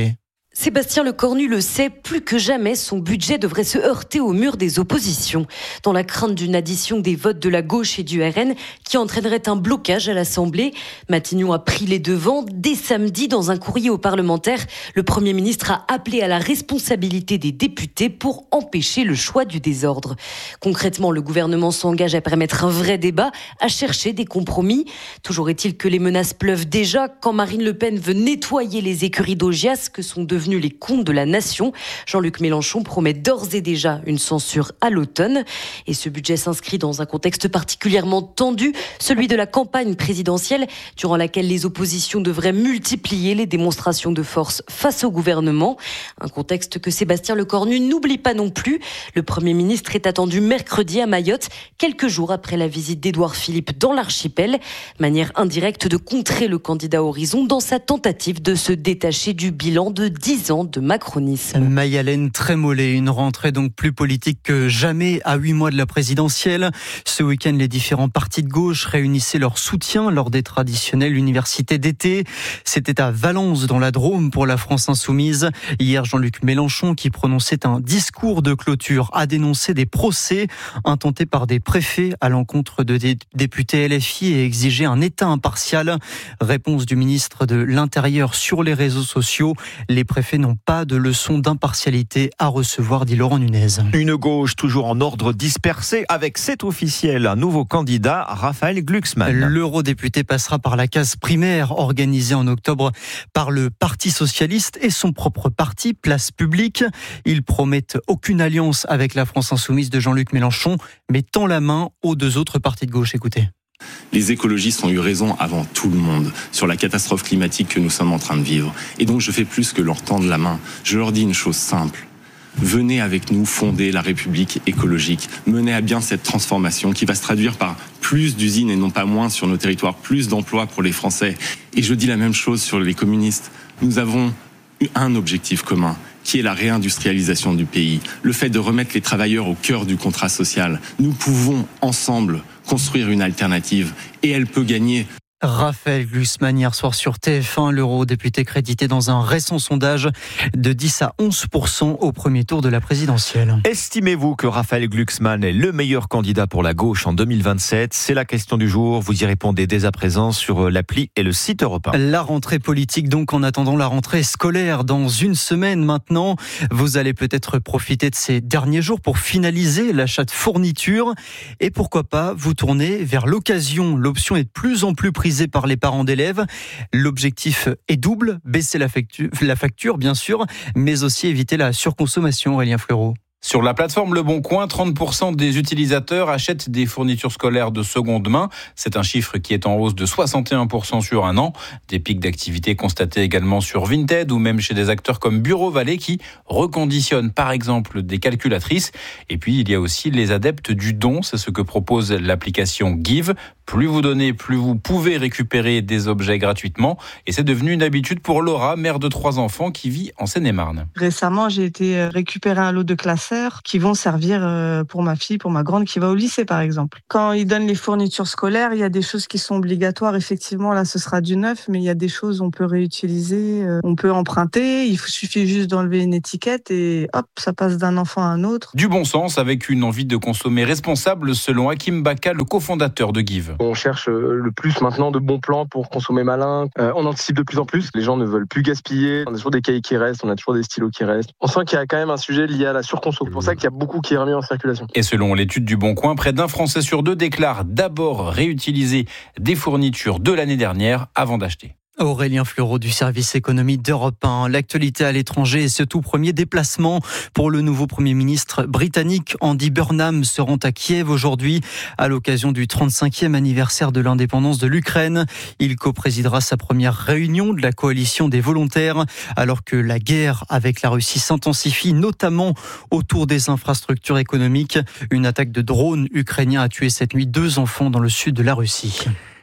S8: Sébastien Lecornu le sait, plus que jamais, son budget devrait se heurter au mur des oppositions, dans la crainte d'une addition des votes de la gauche et du R N qui entraînerait un blocage à l'Assemblée. Matignon a pris les devants. Dès samedi, dans un courrier aux parlementaires, le Premier ministre a appelé à la responsabilité des députés pour empêcher le choix du désordre. Concrètement, le gouvernement s'engage à permettre un vrai débat, à chercher des compromis. Toujours est-il que les menaces pleuvent déjà quand Marine Le Pen veut nettoyer les écuries d'Augias que sont devenus les comptes de la nation. Jean-Luc Mélenchon promet d'ores et déjà une censure à l'automne. Et ce budget s'inscrit dans un contexte particulièrement tendu, celui de la campagne présidentielle, durant laquelle les oppositions devraient multiplier les démonstrations de force face au gouvernement. Un contexte que Sébastien Lecornu n'oublie pas non plus. Le Premier ministre est attendu mercredi à Mayotte, quelques jours après la visite d'Édouard Philippe dans l'archipel. Manière indirecte de contrer le candidat Horizon dans sa tentative de se détacher du bilan de dix ans de macronisme.
S7: Maï-Hélène Trémollet, une rentrée donc plus politique que jamais à huit mois de la présidentielle. Ce week-end, les différents partis de gauche réunissaient leur soutien lors des traditionnelles universités d'été. C'était à Valence, dans la Drôme, pour la France insoumise. Hier, Jean-Luc Mélenchon, qui prononçait un discours de clôture, a dénoncé des procès intentés par des préfets à l'encontre de des députés L F I et exigé un État impartial. Réponse du ministre de l'Intérieur sur les réseaux sociaux. Les préfets n'ont pas de leçon d'impartialité à recevoir, dit Laurent Nunez.
S3: Une gauche toujours en ordre dispersé avec, c'est officiel, un nouveau candidat, Raphaël Glucksmann.
S7: L'eurodéputé passera par la case primaire organisée en octobre par le Parti socialiste et son propre parti, Place Publique. Ils promettent aucune alliance avec la France insoumise de Jean-Luc Mélenchon, mais tend la main aux deux autres partis de gauche. Écoutez.
S9: Les écologistes ont eu raison avant tout le monde sur la catastrophe climatique que nous sommes en train de vivre. Et donc je fais plus que leur tendre la main. Je leur dis une chose simple. Venez avec nous fonder la République écologique. Menez à bien cette transformation qui va se traduire par plus d'usines et non pas moins sur nos territoires, plus d'emplois pour les Français. Et je dis la même chose sur les communistes. Nous avons eu un objectif commun, qui est la réindustrialisation du pays, le fait de remettre les travailleurs au cœur du contrat social. Nous pouvons ensemble construire une alternative et elle peut gagner.
S7: Raphaël Glucksmann hier soir sur T F un, l'eurodéputé crédité dans un récent sondage de dix à onze pour cent au premier tour de la présidentielle.
S3: Estimez-vous que Raphaël Glucksmann est le meilleur candidat pour la gauche en deux mille vingt-sept ? C'est la question du jour. Vous y répondez dès à présent sur l'appli et le site Europe un.
S7: La rentrée politique donc en attendant la rentrée scolaire dans une semaine maintenant. Vous allez peut-être profiter de ces derniers jours pour finaliser l'achat de fournitures et pourquoi pas vous tourner vers l'occasion. L'option est de plus en plus prise par les parents d'élèves. L'objectif est double, baisser la facture, la facture bien sûr, mais aussi éviter la surconsommation. Aurélien Fleureau.
S11: Sur la plateforme Le Bon Coin, trente pour cent des utilisateurs achètent des fournitures scolaires de seconde main. C'est un chiffre qui est en hausse de soixante et un pour cent sur un an. Des pics d'activité constatés également sur Vinted ou même chez des acteurs comme Bureau Vallée qui reconditionnent par exemple des calculatrices. Et puis il y a aussi les adeptes du don, c'est ce que propose l'application Give. Plus vous donnez, plus vous pouvez récupérer des objets gratuitement. Et c'est devenu une habitude pour Laura, mère de trois enfants qui vit en Seine-et-Marne.
S12: Récemment, j'ai été récupérer un lot de classe qui vont servir pour ma fille, pour ma grande qui va au lycée par exemple. Quand ils donnent les fournitures scolaires, il y a des choses qui sont obligatoires. Effectivement, là ce sera du neuf, mais il y a des choses on peut réutiliser, on peut emprunter. Il suffit juste d'enlever une étiquette et hop, ça passe d'un enfant à un autre.
S11: Du bon sens avec une envie de consommer responsable selon Hakim Baka, le cofondateur de Give.
S13: On cherche le plus maintenant de bons plans pour consommer malin. Euh, on anticipe de plus en plus. Les gens ne veulent plus gaspiller. On a toujours des cahiers qui restent, on a toujours des stylos qui restent. On sent qu'il y a quand même un sujet lié à la surconsommation. C'est pour ça qu'il y a beaucoup qui est remis en circulation.
S11: Et selon l'étude du Bon Coin, près d'un Français sur deux déclare d'abord réutiliser des fournitures de l'année dernière avant d'acheter.
S7: Aurélien Fleureau du service économie d'Europe un. L'actualité à l'étranger et ce tout premier déplacement pour le nouveau Premier ministre britannique. Andy Burnham se rend à Kiev aujourd'hui à l'occasion du trente-cinquième anniversaire de l'indépendance de l'Ukraine. Il coprésidera sa première réunion de la coalition des volontaires alors que la guerre avec la Russie s'intensifie, notamment autour des infrastructures économiques. Une attaque de drones ukrainiens a tué cette nuit deux enfants dans le sud de la Russie.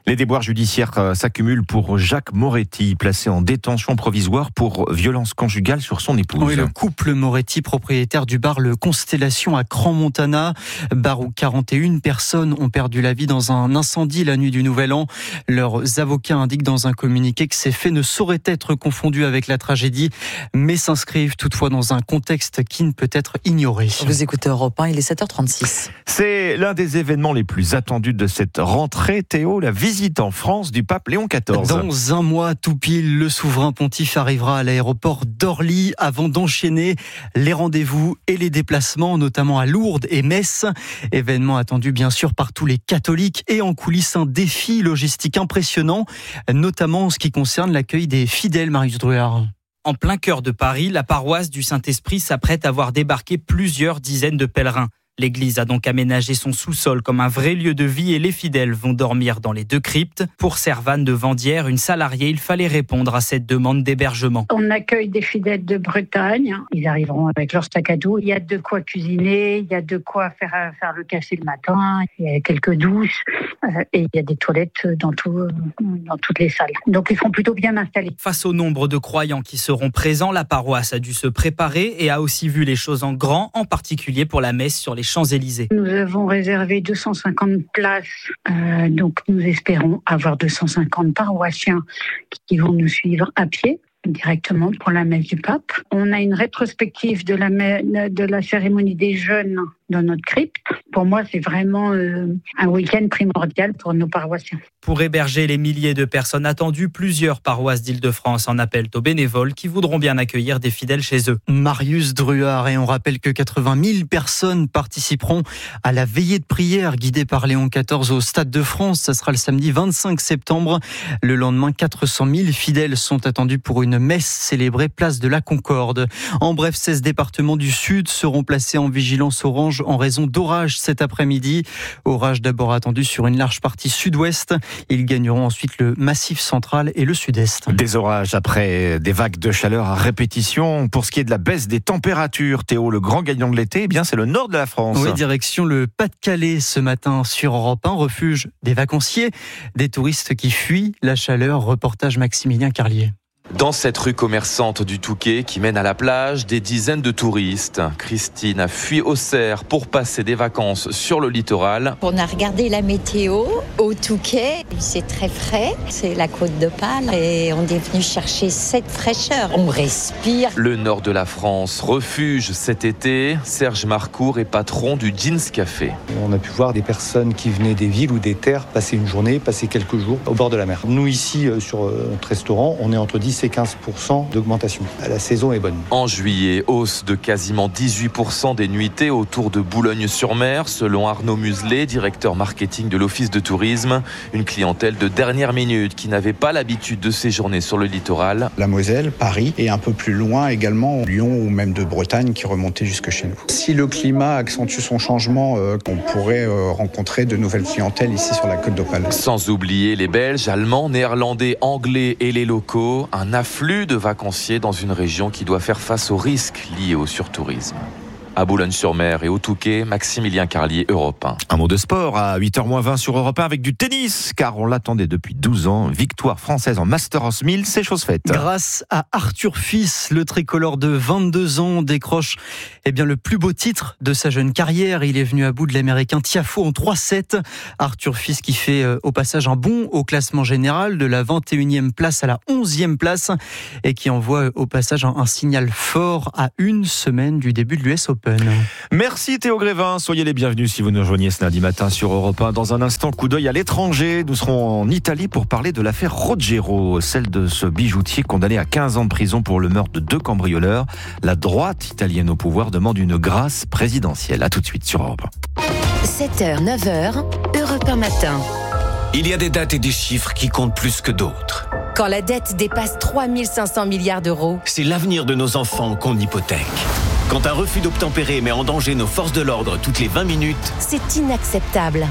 S3: Les déboires judiciaires s'accumulent pour Jacques Moretti, placé en détention provisoire pour violence conjugale sur son épouse.
S7: Oui, le couple Moretti, propriétaire du bar Le Constellation à Crans-Montana, bar où quarante et une personnes ont perdu la vie dans un incendie la nuit du Nouvel An. Leurs avocats indiquent dans un communiqué que ces faits ne sauraient être confondus avec la tragédie, mais s'inscrivent toutefois dans un contexte qui ne peut être ignoré.
S1: Vous écoutez Europe un, il est sept heures trente-six.
S3: C'est l'un des événements les plus attendus de cette rentrée, Théo, la visite en France du pape Léon quatorze.
S7: Dans un mois tout pile, le souverain pontife arrivera à l'aéroport d'Orly avant d'enchaîner les rendez-vous et les déplacements, notamment à Lourdes et Metz. Événement attendu bien sûr par tous les catholiques et en coulisses un défi logistique impressionnant, notamment en ce qui concerne l'accueil des fidèles. Marius Druard.
S5: En plein cœur de Paris, la paroisse du Saint-Esprit s'apprête à voir débarquer plusieurs dizaines de pèlerins. L'église a donc aménagé son sous-sol comme un vrai lieu de vie et les fidèles vont dormir dans les deux cryptes. Pour Servane de Vendière, une salariée, il fallait répondre à cette demande d'hébergement.
S14: On accueille des fidèles de Bretagne. Ils arriveront avec leur sac à dos. Il y a de quoi cuisiner, il y a de quoi faire, faire le café le matin, il y a quelques douches et il y a des toilettes dans, tout, dans toutes les salles. Donc ils seront plutôt bien installés.
S5: Face au nombre de croyants qui seront présents, la paroisse a dû se préparer et a aussi vu les choses en grand, en particulier pour la messe sur les Champs-Élysées.
S14: Nous avons réservé deux cent cinquante places, euh, donc nous espérons avoir deux cent cinquante paroissiens qui vont nous suivre à pied directement pour la messe du pape. On a une rétrospective de la, de la cérémonie des jeûnes dans notre crypte. Pour moi, c'est vraiment euh, un week-end primordial pour nos paroissiens.
S5: Pour héberger les milliers de personnes attendues, plusieurs paroisses d'Île-de-France en appellent aux bénévoles qui voudront bien accueillir des fidèles chez eux.
S7: Marius Druard, et on rappelle que quatre-vingt mille personnes participeront à la veillée de prière guidée par Léon quatorze au Stade de France. Ça sera le samedi vingt-cinq septembre. Le lendemain, quatre cent mille fidèles sont attendus pour une messe célébrée place de la Concorde. En bref, seize départements du Sud seront placés en vigilance orange en raison d'orages cet après-midi. Orage d'abord attendu sur une large partie sud-ouest. Ils gagneront ensuite le massif central et le sud-est.
S3: Des orages après des vagues de chaleur à répétition. Pour ce qui est de la baisse des températures, Théo, le grand gagnant de l'été, eh bien c'est le nord de la France.
S7: Oui, direction le Pas-de-Calais ce matin sur Europe un, refuge des vacanciers, des touristes qui fuient la chaleur. Reportage Maximilien Carlier.
S15: Dans cette rue commerçante du Touquet qui mène à la plage, des dizaines de touristes. Christine a fui Auxerre pour passer des vacances sur le littoral.
S16: On a regardé la météo au Touquet. C'est très frais, c'est la côte d'Opale et on est venu chercher cette fraîcheur. On respire.
S15: Le nord de la France, refuge cet été. Serge Marcourt est patron du Jeans Café.
S17: On a pu voir des personnes qui venaient des villes ou des terres passer une journée, passer quelques jours au bord de la mer. Nous ici, sur notre restaurant, on est entre dix et quinze pour cent d'augmentation. La saison est bonne.
S15: En juillet, hausse de quasiment dix-huit pour cent des nuitées autour de Boulogne-sur-Mer, selon Arnaud Muselet, directeur marketing de l'Office de tourisme. Une clientèle de dernière minute qui n'avait pas l'habitude de séjourner sur le littoral.
S19: La Moselle, Paris et un peu plus loin également Lyon ou même de Bretagne qui remontait jusque chez nous. Si le climat accentue son changement, euh, on pourrait euh, rencontrer de nouvelles clientèles ici sur la côte d'Opale.
S15: Sans oublier les Belges, Allemands, Néerlandais, Anglais et les locaux. Un afflux de vacanciers dans une région qui doit faire face aux risques liés au surtourisme. À Boulogne-sur-Mer et au Touquet, Maximilien Carlier, Europe un.
S3: Un mot de sport à huit heures moins vingt sur Europe un avec du tennis, car on l'attendait depuis douze ans. Victoire française en Masters mille, c'est chose faite.
S7: Grâce à Arthur Fils, le tricolore de vingt-deux ans décroche eh bien, le plus beau titre de sa jeune carrière. Il est venu à bout de l'Américain Tiafoe en trois sept. Arthur Fils qui fait euh, au passage un bond au classement général de la vingt et unième place à la onzième place et qui envoie euh, au passage un, un signal fort à une semaine du début de l'U S Open.
S3: Merci Théo Grévin, soyez les bienvenus si vous nous rejoignez ce lundi matin sur Europe un. Dans un instant, coup d'œil à l'étranger. Nous serons en Italie pour parler de l'affaire Rogero, celle de ce bijoutier condamné à quinze ans de prison pour le meurtre de deux cambrioleurs. La droite italienne au pouvoir demande une grâce présidentielle. A tout de suite sur Europe un.
S4: sept heures, neuf heures, Europe un matin.
S26: Il y a des dates et des chiffres qui comptent plus que d'autres.
S4: Quand la dette dépasse trois mille cinq cents milliards d'euros,
S26: c'est l'avenir de nos enfants qu'on hypothèque. Quand un refus d'obtempérer met en danger nos forces de l'ordre toutes les vingt minutes,
S4: c'est inacceptable.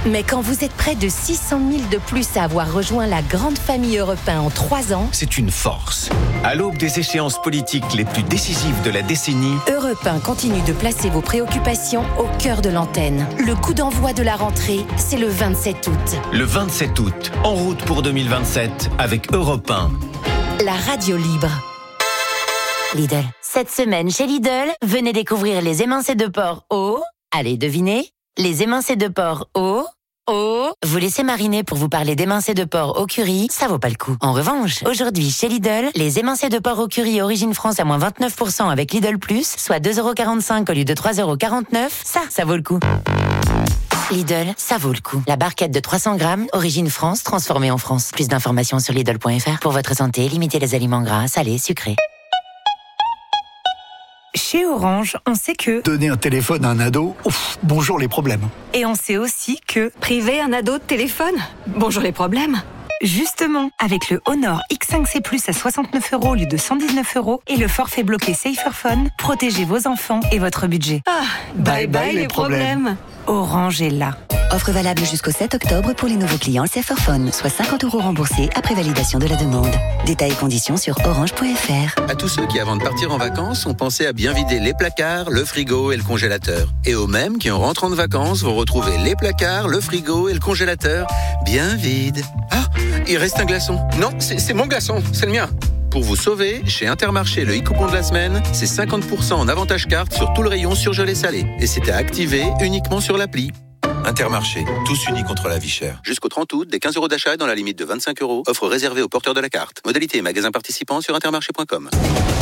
S4: Mais quand vous êtes près de six cent mille de plus à avoir rejoint la grande famille Europe un en trois ans,
S2: c'est une force. À l'aube des échéances politiques les plus décisives de la décennie,
S4: Europe un continue de placer vos préoccupations au cœur de l'antenne. Le coup d'envoi de la rentrée, c'est le vingt-sept août.
S2: Le vingt-sept août, en route pour deux mille vingt-sept avec Europe un.
S4: La radio libre.
S10: Lidl. Cette semaine chez Lidl, venez découvrir les émincés de porc au... Allez, devinez. Les émincés de porc au... au... Vous laissez mariner pour vous parler d'émincés de porc au curry, ça vaut pas le coup. En revanche, aujourd'hui chez Lidl, les émincés de porc au curry Origine France à moins vingt-neuf pour cent avec Lidl Plus, soit deux euros quarante-cinq au lieu de trois euros quarante-neuf, ça, ça vaut le coup. Lidl, ça vaut le coup. La barquette de trois cents grammes, Origine France, transformée en France. Plus d'informations sur Lidl point F R. Pour votre santé, limitez les aliments gras, salés, sucrés.
S18: Chez Orange, on sait que...
S20: Donner un téléphone à un ado, ouf, bonjour les problèmes.
S18: Et on sait aussi que... Priver un ado de téléphone, bonjour les problèmes. Justement, avec le Honor X cinq C plus à soixante-neuf euros au lieu de cent dix-neuf euros et le forfait bloqué Saferphone, protégez vos enfants et votre budget. Ah, bye bye, bye les, les problèmes. problèmes. Orange est là.
S21: Offre valable jusqu'au sept octobre pour les nouveaux clients Saferphone, soit cinquante euros remboursés après validation de la demande. Détails et conditions sur orange point F R.
S22: À tous ceux qui, avant de partir en vacances, ont pensé à bien vider les placards, le frigo et le congélateur. Et aux mêmes qui, en rentrant de vacances, vont retrouver les placards, le frigo et le congélateur bien vides. Ah, il reste un glaçon. Non, c'est, c'est mon glaçon, c'est le mien. Pour vous sauver, chez Intermarché, le e-coupon de la semaine, c'est cinquante pour cent en avantage carte sur tout le rayon surgelé salé. Et c'est à activer uniquement sur l'appli. Intermarché, tous unis contre la vie chère. Jusqu'au trente août, des quinze euros d'achat dans la limite de vingt-cinq euros. Offre réservée aux porteurs de la carte. Modalité et magasins participants sur intermarché point com.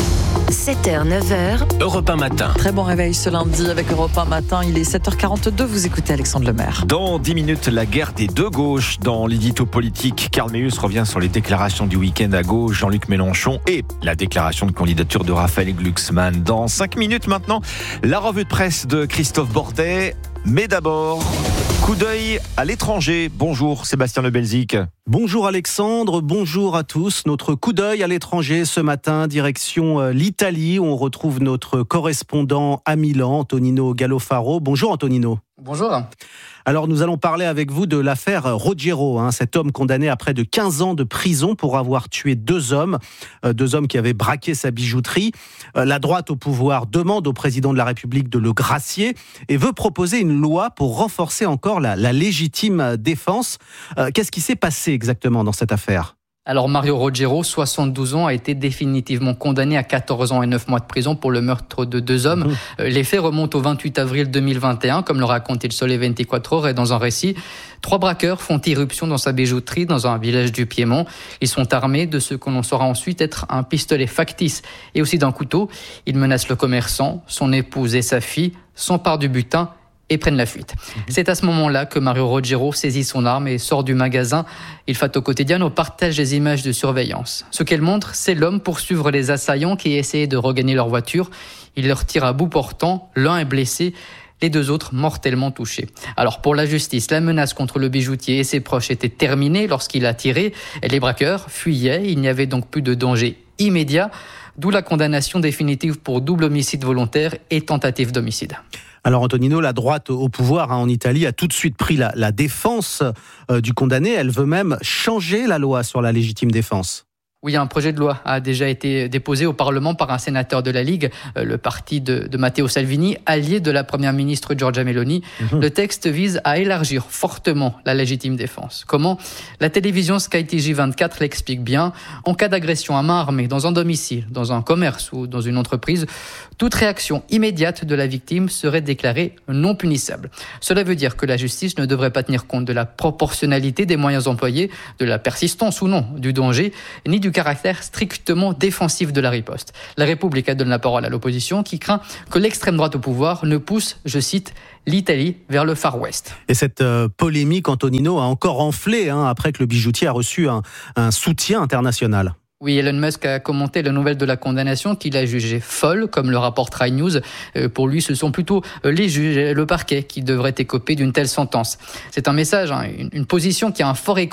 S4: sept heures, neuf heures.
S2: Europe un matin.
S1: Très bon réveil ce lundi avec Europe un matin. Il est sept heures quarante-deux. Vous écoutez Alexandre Lemaire.
S3: Dans dix minutes, la guerre des deux gauches. Dans l'édito politique, Karl Meus revient sur les déclarations du week-end à gauche, Jean-Luc Mélenchon et la déclaration de candidature de Raphaël Glucksmann. Dans cinq minutes maintenant, la revue de presse de Christophe Bordet. Mais d'abord, coup d'œil à l'étranger. Bonjour Sébastien Le Belzic.
S23: Bonjour Alexandre, bonjour à tous. Notre coup d'œil à l'étranger ce matin, direction l'Italie, où on retrouve notre correspondant à Milan, Antonino Gallofaro. Bonjour Antonino.
S27: Bonjour.
S23: Alors nous allons parler avec vous de l'affaire Ruggiero, hein, cet homme condamné à près de quinze ans de prison pour avoir tué deux hommes, euh, deux hommes qui avaient braqué sa bijouterie. Euh, la droite au pouvoir demande au président de la République de le gracier et veut proposer une loi pour renforcer encore la, la légitime défense. Euh, qu'est-ce qui s'est passé exactement dans cette affaire ?
S27: Alors Mario Ruggiero, soixante-douze ans, a été définitivement condamné à quatorze ans et neuf mois de prison pour le meurtre de deux hommes. Mmh. Les faits remontent au vingt-huit avril deux mille vingt et un, comme le raconte Il Sole vingt-quatre Ore, et dans un récit, trois braqueurs font irruption dans sa bijouterie dans un village du Piémont. Ils sont armés de ce que l'on saura ensuite être un pistolet factice et aussi d'un couteau. Ils menacent le commerçant, son épouse et sa fille, s'emparent du butin et prennent la fuite. Mmh. C'est à ce moment-là que Mario Ruggiero saisit son arme et sort du magasin. Il Fatto Quotidiano partage des images de surveillance. Ce qu'elle montre, c'est l'homme poursuivre les assaillants qui essayaient de regagner leur voiture. Il leur tire à bout portant, l'un est blessé, les deux autres mortellement touchés. Alors pour la justice, la menace contre le bijoutier et ses proches était terminée lorsqu'il a tiré. Les braqueurs fuyaient, il n'y avait donc plus de danger immédiat, d'où la condamnation définitive pour double homicide volontaire et tentative d'homicide.
S23: Alors Antonino, la droite au pouvoir hein, en Italie a tout de suite pris la, la défense euh, du condamné. Elle veut même changer la loi sur la légitime défense.
S27: Oui, un projet de loi a déjà été déposé au Parlement par un sénateur de la Ligue, le parti de, de Matteo Salvini, allié de la première ministre Giorgia Meloni. Mmh. Le texte vise à élargir fortement la légitime défense. Comment ? La télévision Sky T G vingt-quatre l'explique bien. En cas d'agression à main armée dans un domicile, dans un commerce ou dans une entreprise, toute réaction immédiate de la victime serait déclarée non punissable. Cela veut dire que la justice ne devrait pas tenir compte de la proportionnalité des moyens employés, de la persistance ou non du danger, ni du caractère strictement défensif de la riposte. La Repubblica donne la parole à l'opposition qui craint que l'extrême droite au pouvoir ne pousse, je cite, l'Italie vers le Far West.
S23: Et cette euh, polémique, Antonino, a encore enflé hein, après que le bijoutier a reçu un, un soutien international.
S27: Oui, Elon Musk a commenté la nouvelle de la condamnation qu'il a jugée folle, comme le rapporte Rai News. Euh, pour lui, ce sont plutôt les juges et le parquet qui devraient écoper d'une telle sentence. C'est un message, hein, une, une position qui a un fort écho